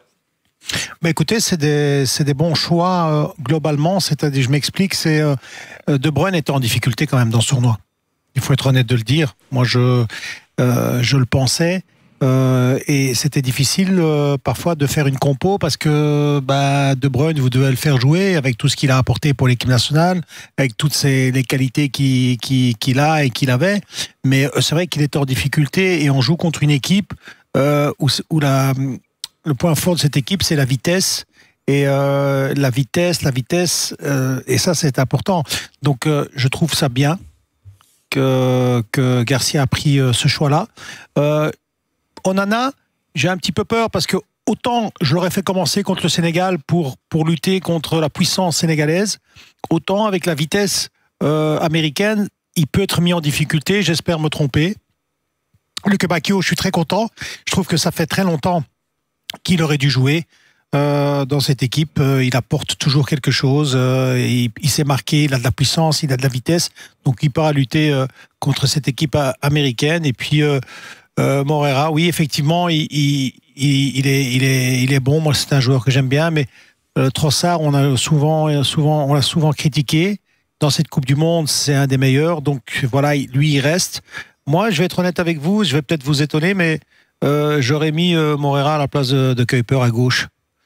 Bah écoutez, c'est des, c'est des bons choix euh, globalement. C'est-à-dire, je m'explique, c'est euh, De Bruyne était en difficulté quand même dans ce tournoi. Il faut être honnête de le dire. Moi, je, euh, je le pensais. Euh, et c'était difficile euh, parfois de faire une compo parce que bah, De Bruyne, vous devez le faire jouer avec tout ce qu'il a apporté pour l'équipe nationale, avec toutes ses, les qualités qu'il, qu'il, qu'il a et qu'il avait. Mais euh, c'est vrai qu'il était en difficulté et on joue contre une équipe euh, où, où la, le point fort de cette équipe, c'est la vitesse. Et euh, la vitesse, la vitesse, euh, et ça c'est important. Donc euh, je trouve ça bien que, que Garcia a pris euh, ce choix-là. Euh, Onana, j'ai un petit peu peur parce que autant je l'aurais fait commencer contre le Sénégal pour, pour lutter contre la puissance sénégalaise, autant avec la vitesse euh, américaine, il peut être mis en difficulté. J'espère me tromper. Luke Bacchio, je suis très content. Je trouve que ça fait très longtemps qu'il aurait dû jouer euh, dans cette équipe. Euh, il apporte toujours quelque chose. Euh, il, il s'est marqué, il a de la puissance, il a de la vitesse. Donc il part à lutter euh, contre cette équipe euh, américaine. Et puis euh, euh, Moreira, oui, effectivement, il, il, il, il, est, il, est, il est bon. Moi, c'est un joueur que j'aime bien. Mais euh, Trossard, on a souvent, souvent, on l'a souvent critiqué. Dans cette Coupe du Monde, c'est un des meilleurs. Donc voilà, lui, il reste. Moi, je vais être honnête avec vous. Je vais peut-être vous étonner, mais euh, j'aurais mis euh, Moreira à la place de, de Kuiper à gauche.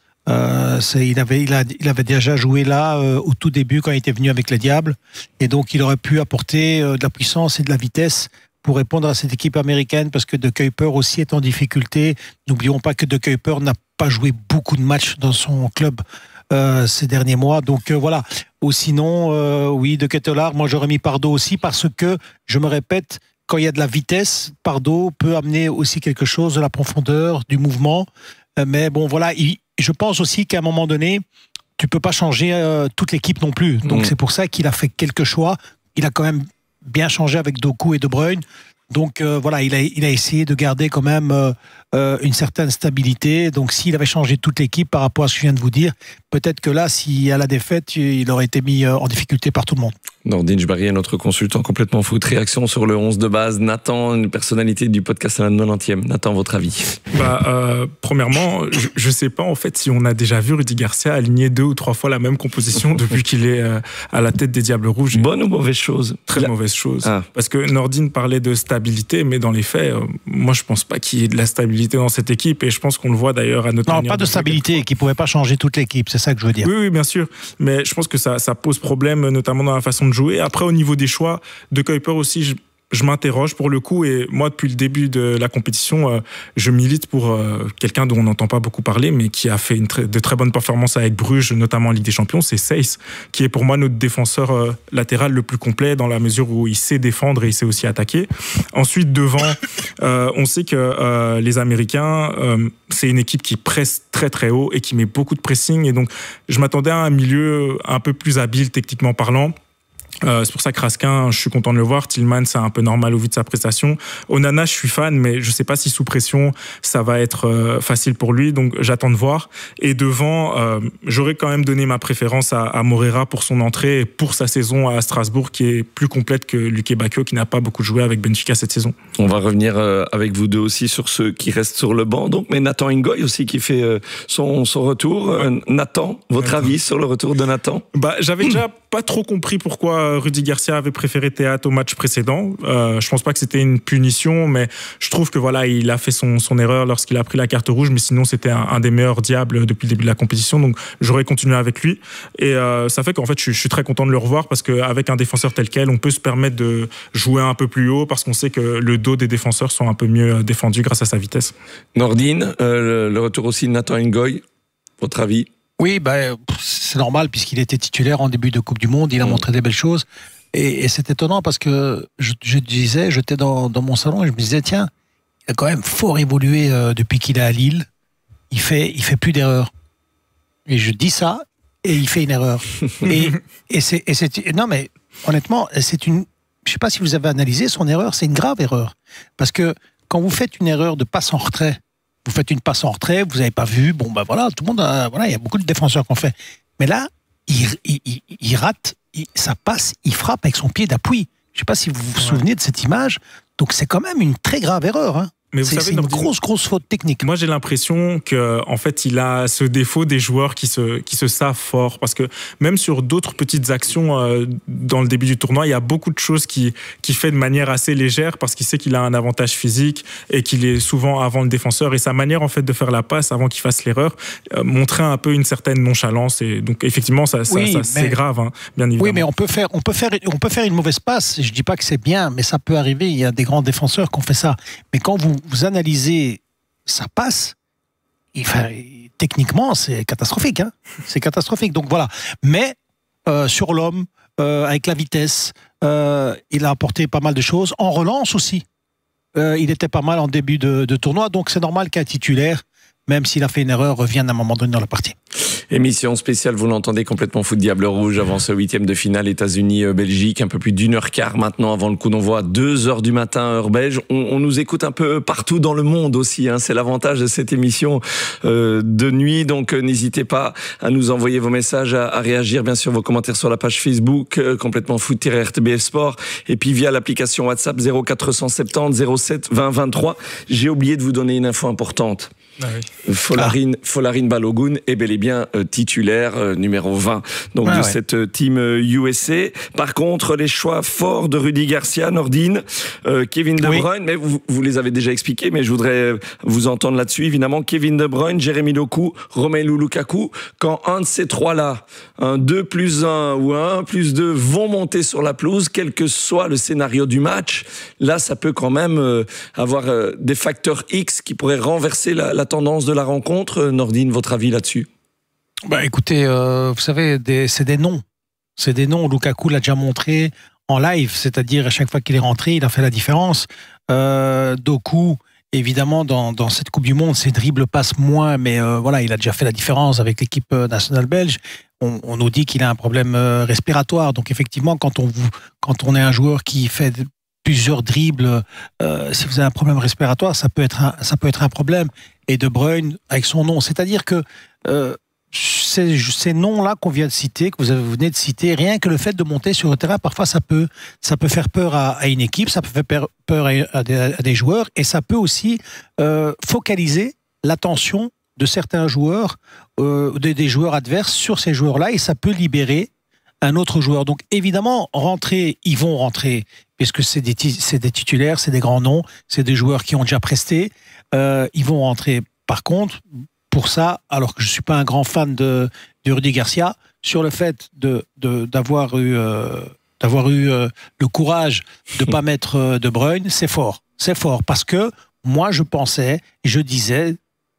Euh, c'est, il, avait, il, a, il avait déjà joué là euh, au tout début quand il était venu avec les Diables. Et donc, il aurait pu apporter euh, de la puissance et de la vitesse pour répondre à cette équipe américaine parce que De Kuiper aussi est en difficulté. N'oublions pas que De Kuiper n'a pas joué beaucoup de matchs dans son club euh, ces derniers mois. Donc euh, voilà. Ou sinon, euh, oui, De Ketelaere, moi j'aurais mis Pardo aussi parce que, je me répète, quand il y a de la vitesse, Pardo peut amener aussi quelque chose, de la profondeur, du mouvement. Euh, mais bon, voilà, il, je pense aussi qu'à un moment donné, tu peux pas changer euh, toute l'équipe non plus. Donc mmh. c'est pour ça qu'il a fait quelques choix. Il a quand même bien changé avec Doku et De Bruyne. Donc euh, voilà, il a, il a essayé de garder quand même euh, euh, une certaine stabilité. Donc s'il avait changé toute l'équipe par rapport à ce que je viens de vous dire, peut-être que là, s'il y a la défaite, il aurait été mis euh, en difficulté par tout le monde. Nordine Jbari, notre consultant complètement foot. Réaction sur le onze de base. Nathan, une personnalité du podcast à la quatre-vingtième. Nathan, votre avis? bah, euh, Premièrement, je ne sais pas en fait si on a déjà vu Rudy Garcia aligner deux ou trois fois la même composition depuis qu'il est euh, à la tête des Diables Rouges. Bonne ou mauvaise chose? Très La... mauvaise chose. Ah. Parce que Nordine parlait de stabilité, mais dans les faits, euh, moi je ne pense pas qu'il y ait de la stabilité dans cette équipe et je pense qu'on le voit d'ailleurs à notre Non, pas de, de stabilité, qui ne pouvait pas changer toute l'équipe, c'est ça que je veux dire. Oui, oui, bien sûr. Mais je pense que ça, ça pose problème, notamment dans la façon de jouer. Après, au niveau des choix, De Kuiper aussi, je, je m'interroge pour le coup. Et moi, depuis le début de la compétition, euh, je milite pour euh, quelqu'un dont on n'entend pas beaucoup parler, mais qui a fait une très, de très bonnes performances avec Bruges, notamment en Ligue des Champions. C'est Seyss, qui est pour moi notre défenseur euh, latéral le plus complet dans la mesure où il sait défendre et il sait aussi attaquer. Ensuite, devant, euh, on sait que euh, les Américains, euh, c'est une équipe qui presse très très haut et qui met beaucoup de pressing. Et donc, je m'attendais à un milieu un peu plus habile techniquement parlant. Euh, c'est pour ça que Raskin, je suis content de le voir. Tillman, c'est un peu normal au vu de sa prestation. Onana, je suis fan, mais je ne sais pas si sous pression, ça va être euh, facile pour lui. Donc, j'attends de voir. Et devant, euh, j'aurais quand même donné ma préférence à, à Moreira pour son entrée et pour sa saison à Strasbourg, qui est plus complète que Luque Bacchio, qui n'a pas beaucoup joué avec Benfica cette saison. On va revenir euh, avec vous deux aussi sur ceux qui restent sur le banc. Donc, mais Nathan Ingoy aussi qui fait euh, son, son retour. Ouais. Euh, Nathan, votre Nathan. avis sur le retour de Nathan? bah, J'avais déjà pas trop compris pourquoi Rudy Garcia avait préféré Théâtre au match précédent. Euh, je pense pas que c'était une punition, mais je trouve que voilà, il a fait son, son erreur lorsqu'il a pris la carte rouge, mais sinon c'était un, un des meilleurs diables depuis le début de la compétition, donc j'aurais continué avec lui. Et euh, ça fait qu'en fait, je, je suis très content de le revoir parce qu'avec un défenseur tel quel, on peut se permettre de jouer un peu plus haut parce qu'on sait que le dos des défenseurs sont un peu mieux défendus grâce à sa vitesse. Nordine, euh, le, le retour aussi de Nathan Ingoy, votre avis? Oui, bah, c'est normal puisqu'il était titulaire en début de Coupe du Monde, il a mmh. montré des belles choses. Et, et c'est étonnant parce que je, je disais, j'étais dans, dans mon salon et je me disais, tiens, il a quand même fort évolué euh, depuis qu'il est à Lille. Il fait, il fait plus d'erreurs. Et je dis ça et il fait une erreur. et, et, c'est, et c'est, non mais honnêtement, c'est une, je sais pas si vous avez analysé son erreur, c'est une grave erreur. Parce que quand vous faites une erreur de passe en retrait, vous faites une passe en retrait, vous n'avez pas vu, bon ben voilà, tout le monde, a, voilà, il y a beaucoup de défenseurs qui ont fait. Mais là, il, il, il, il rate, il, ça passe, il frappe avec son pied d'appui. Je ne sais pas si vous vous souvenez de cette image. Donc c'est quand même une très grave erreur. Hein. Mais vous c'est, savez, c'est une grosse, grosse faute technique. Moi, j'ai l'impression que, en fait, il a ce défaut des joueurs qui se, qui se savent fort. Parce que même sur d'autres petites actions euh, dans le début du tournoi, il y a beaucoup de choses qui, qui fait de manière assez légère parce qu'il sait qu'il a un avantage physique et qu'il est souvent avant le défenseur. Et sa manière, en fait, de faire la passe avant qu'il fasse l'erreur euh, montrait un peu une certaine nonchalance. Et donc, effectivement, ça, ça, oui, ça, c'est grave, hein, bien évidemment. Oui, mais on peut faire, on peut faire, on peut faire une mauvaise passe. Je dis pas que c'est bien, mais ça peut arriver. Il y a des grands défenseurs qui ont fait ça. Mais quand vous vous analysez sa passe, enfin, techniquement, c'est catastrophique. Hein, c'est catastrophique. Donc voilà. Mais euh, sur l'homme, euh, avec la vitesse. Euh, il a apporté pas mal de choses. En relance aussi. Euh, il était pas mal en début de, de tournoi, donc c'est normal qu'un titulaire, même s'il a fait une erreur, revienne à un moment donné dans la partie. Émission spéciale, vous l'entendez, complètement foot Diable Rouge avant ce huitième de finale États-Unis-Belgique, un peu plus d'une heure quart maintenant avant le coup d'envoi à deux heures du matin heure belge. On, on nous écoute un peu partout dans le monde aussi, hein. C'est l'avantage de cette émission euh, de nuit, donc euh, n'hésitez pas à nous envoyer vos messages, à, à réagir, bien sûr, vos commentaires sur la page Facebook euh, complètement foot-R T B F Sport, et puis via l'application WhatsApp zéro quatre cent soixante-dix zéro sept vingt vingt-trois. J'ai oublié de vous donner une info importante. Ah oui. Folarin, ah. Folarin Balogun est bel et bien euh, titulaire euh, numéro vingt donc ah de ouais. cette euh, team euh, U S A. Par contre, les choix forts de Rudy Garcia, Nordine, euh, Kevin De Bruyne, oui. mais vous, vous les avez déjà expliqués, mais je voudrais vous entendre là-dessus. Évidemment, Kevin De Bruyne, Jérémy Doku, Romelu Lukaku. Quand un de ces trois-là, un deux plus un ou un un plus deux vont monter sur la pelouse, quel que soit le scénario du match, là, ça peut quand même euh, avoir euh, des facteurs X qui pourraient renverser la, la tendance de la rencontre. Nordine, votre avis là-dessus? Bah, écoutez, euh, vous savez, des, c'est des noms. C'est des noms. Lukaku l'a déjà montré en live, c'est-à-dire à chaque fois qu'il est rentré, il a fait la différence. Euh, Doku, évidemment, dans, dans cette Coupe du Monde, ses dribbles passent moins, mais euh, voilà, il a déjà fait la différence avec l'équipe nationale belge. On, on nous dit qu'il a un problème euh, respiratoire. Donc effectivement, quand on, quand on est un joueur qui fait plusieurs dribbles, euh, si vous avez un problème respiratoire, ça peut être un, ça peut être un problème. Et De Bruyne, avec son nom, c'est-à-dire que euh, ces, ces noms-là qu'on vient de citer, que vous, avez, vous venez de citer, rien que le fait de monter sur le terrain, parfois ça peut, ça peut faire peur à, à une équipe, ça peut faire peur à, à, des, à des joueurs, et ça peut aussi euh, focaliser l'attention de certains joueurs, euh, des, des joueurs adverses sur ces joueurs-là, et ça peut libérer un autre joueur. Donc évidemment, rentrer, ils vont rentrer, puisque c'est des, c'est des titulaires, c'est des grands noms, c'est des joueurs qui ont déjà presté, euh, ils vont rentrer. Par contre, pour ça, alors que je ne suis pas un grand fan de, de Rudy Garcia, sur le fait de, de, d'avoir eu, euh, d'avoir eu euh, le courage de ne pas mettre euh, De Bruyne, c'est fort. C'est fort, parce que moi, je pensais, je disais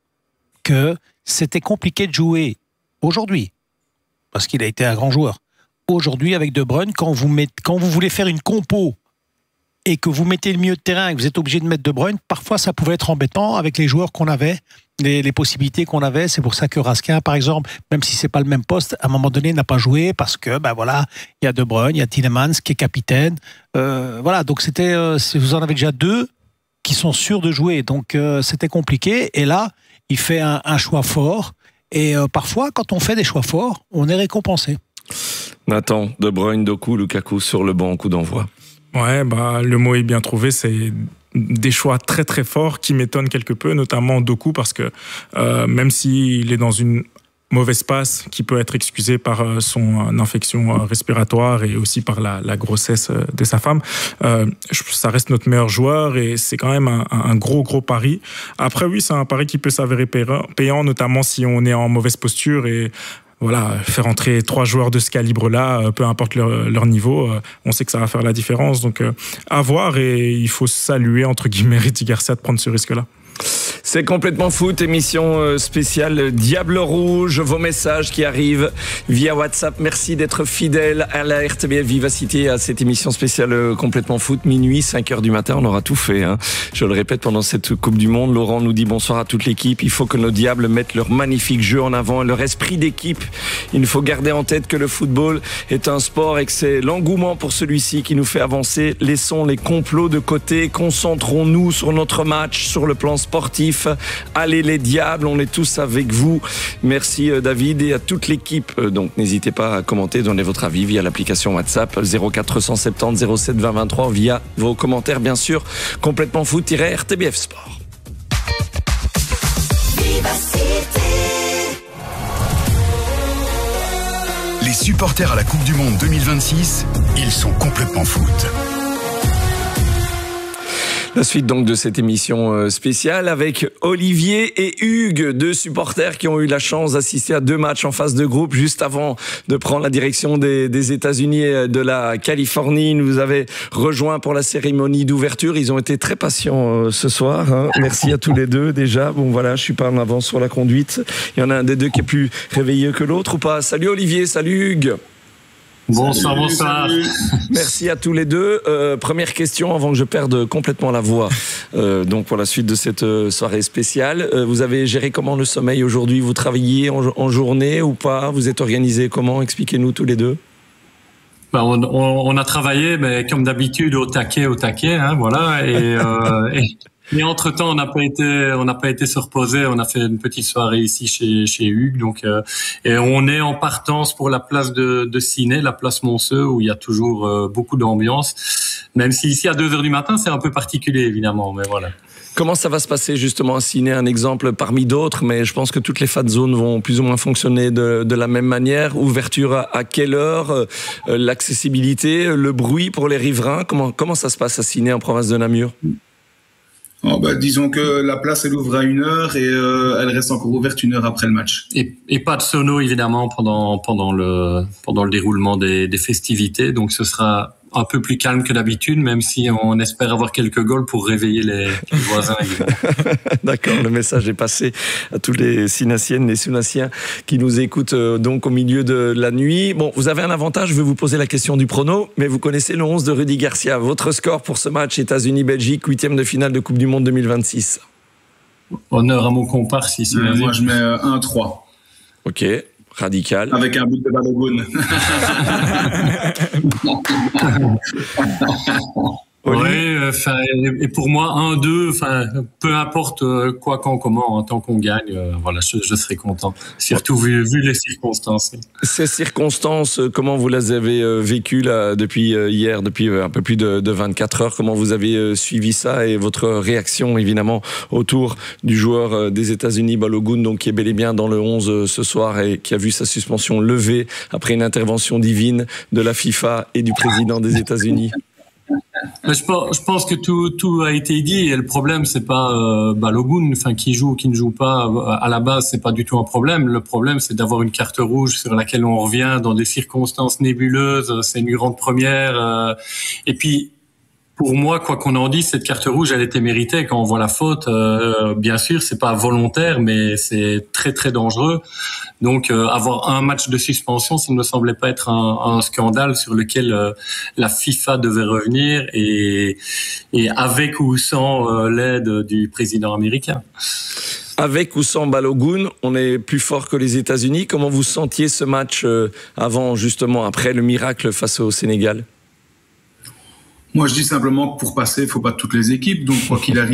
que c'était compliqué de jouer aujourd'hui, parce qu'il a été un grand joueur. Aujourd'hui, avec De Bruyne, quand vous, mettez, quand vous voulez faire une compo et que vous mettez le milieu de terrain et que vous êtes obligé de mettre De Bruyne, parfois ça pouvait être embêtant avec les joueurs qu'on avait, les, les possibilités qu'on avait. C'est pour ça que Raskin, par exemple, même si c'est pas le même poste, à un moment donné n'a pas joué parce que ben voilà, il y a De Bruyne, il y a Tielemans qui est capitaine. Euh, voilà, donc c'était, euh, vous en avez déjà deux qui sont sûrs de jouer, donc euh, c'était compliqué. Et là, il fait un, un choix fort. Et euh, parfois, quand on fait des choix forts, on est récompensé. Nathan, De Bruyne, Doku, Lukaku sur le banc au coup d'envoi. Ouais, bah, le mot est bien trouvé, c'est des choix très très forts qui m'étonnent quelque peu, notamment Doku, parce que euh, même s'il est dans une mauvaise passe qui peut être excusée par euh, son infection euh, respiratoire et aussi par la, la grossesse euh, de sa femme, euh, ça reste notre meilleur joueur et c'est quand même un, un gros gros pari. Après oui, c'est un pari qui peut s'avérer payant, notamment si on est en mauvaise posture et voilà, faire entrer trois joueurs de ce calibre-là, peu importe leur, leur niveau, on sait que ça va faire la différence. Donc, à voir, et il faut saluer, entre guillemets, Rudy Garcia de prendre ce risque-là. C'est complètement foot, émission spéciale Diable Rouge, vos messages qui arrivent via WhatsApp. Merci d'être fidèle à la R T B F Vivacité, à cette émission spéciale complètement foot, minuit, cinq heures du matin, on aura tout fait, hein. Je le répète, pendant cette Coupe du Monde, Laurent nous dit bonsoir à toute l'équipe. Il faut que nos Diables mettent leur magnifique jeu en avant, leur esprit d'équipe. Il faut garder en tête que le football est un sport et que c'est l'engouement pour celui-ci qui nous fait avancer. Laissons les complots de côté, concentrons-nous sur notre match, sur le plan sportif. Allez les Diables, on est tous avec vous. Merci David et à toute l'équipe. Donc n'hésitez pas à commenter, donner votre avis via l'application WhatsApp zéro quatre cent soixante-dix zéro sept vingt vingt-trois, via vos commentaires bien sûr, complètement foot-R T B F Sport. Les supporters à la Coupe du Monde deux mille vingt-six, ils sont complètement foot. La suite donc de cette émission spéciale avec Olivier et Hugues, deux supporters qui ont eu la chance d'assister à deux matchs en phase de groupe juste avant de prendre la direction des, des États-Unis et de la Californie. Ils nous avaient rejoints pour la cérémonie d'ouverture. Ils ont été très patients ce soir, hein. Merci à tous les deux déjà. Bon voilà, je suis pas en avance sur la conduite. Il y en a un des deux qui est plus réveilleux que l'autre ou pas. Salut Olivier, salut Hugues. Bonsoir, bonsoir. Merci à tous les deux. Euh, première question avant que je perde complètement la voix. Euh, donc pour la suite de cette soirée spéciale, euh, vous avez géré comment le sommeil aujourd'hui? Vous travaillez en, en journée ou pas? Vous êtes organisé comment? Expliquez-nous tous les deux. Ben, on, on, on a travaillé, mais comme d'habitude, au taquet, au taquet, hein, voilà. Et, euh, et, et entre-temps, on n'a pas été, on n'a pas été se reposer. On a fait une petite soirée ici chez chez Hugues, donc euh, et on est en partance pour la place de, de Ciné, la place Monceux, où il y a toujours euh, beaucoup d'ambiance. Même si ici à deux heures du matin, c'est un peu particulier, évidemment, mais voilà. Comment ça va se passer justement à Ciné? Un exemple parmi d'autres, mais je pense que toutes les fan zones vont plus ou moins fonctionner de, de la même manière. Ouverture à, à quelle heure? euh, L'accessibilité, le bruit pour les riverains, comment, comment ça se passe à Ciné en province de Namur? Oh bah, disons que la place elle ouvre à une heure et euh, elle reste encore ouverte une heure après le match. Et, et pas de sono évidemment pendant pendant le pendant le déroulement des, des festivités, donc ce sera un peu plus calme que d'habitude, même si on espère avoir quelques goals pour réveiller les, les voisins. D'accord, le message est passé à tous les Sinassiennes, les Sunassiens qui nous écoutent euh, donc au milieu de la nuit. Bon, vous avez un avantage, je vais vous poser la question du prono, mais vous connaissez le onze de Rudy Garcia. Votre score pour ce match États-Unis-Belgique, huitième de finale de Coupe du Monde deux mille vingt-six. Honneur à mon comparse ici. Euh, moi, je mets un trois. Ok. Radical. Avec un but de Balogun. Oui, enfin, et pour moi, un deux, enfin, peu importe quoi, quand, comment, hein, tant qu'on gagne, euh, voilà, je, je serai content. Surtout vu, vu les circonstances. Ces circonstances, comment vous les avez euh, vécues là, depuis euh, hier, depuis euh, un peu plus de, de vingt-quatre heures? Comment vous avez euh, suivi ça et votre réaction, évidemment, autour du joueur euh, des États-Unis, Balogun, donc qui est bel et bien dans le onze euh, ce soir et qui a vu sa suspension levée après une intervention divine de la FIFA et du président des États-Unis? Je pense, je pense que tout, tout a été dit et le problème c'est pas euh, Balogun, enfin qui joue ou qui ne joue pas à la base, c'est pas du tout un problème. Le problème c'est d'avoir une carte rouge sur laquelle on revient dans des circonstances nébuleuses. C'est une grande première euh, et puis. Pour moi, quoi qu'on en dise, cette carte rouge, elle était méritée. Quand on voit la faute, euh, bien sûr, c'est pas volontaire, mais c'est très très dangereux. Donc, euh, avoir un match de suspension, ça ne me semblait pas être un, un scandale sur lequel euh, la FIFA devait revenir, et, et avec ou sans euh, l'aide du président américain. Avec ou sans Balogun, on est plus fort que les États-Unis. Comment vous sentiez ce match euh, avant, justement, après le miracle face au Sénégal? Moi, je dis simplement que pour passer, il ne faut pas toutes les équipes. Donc, quoi qu'il arrive,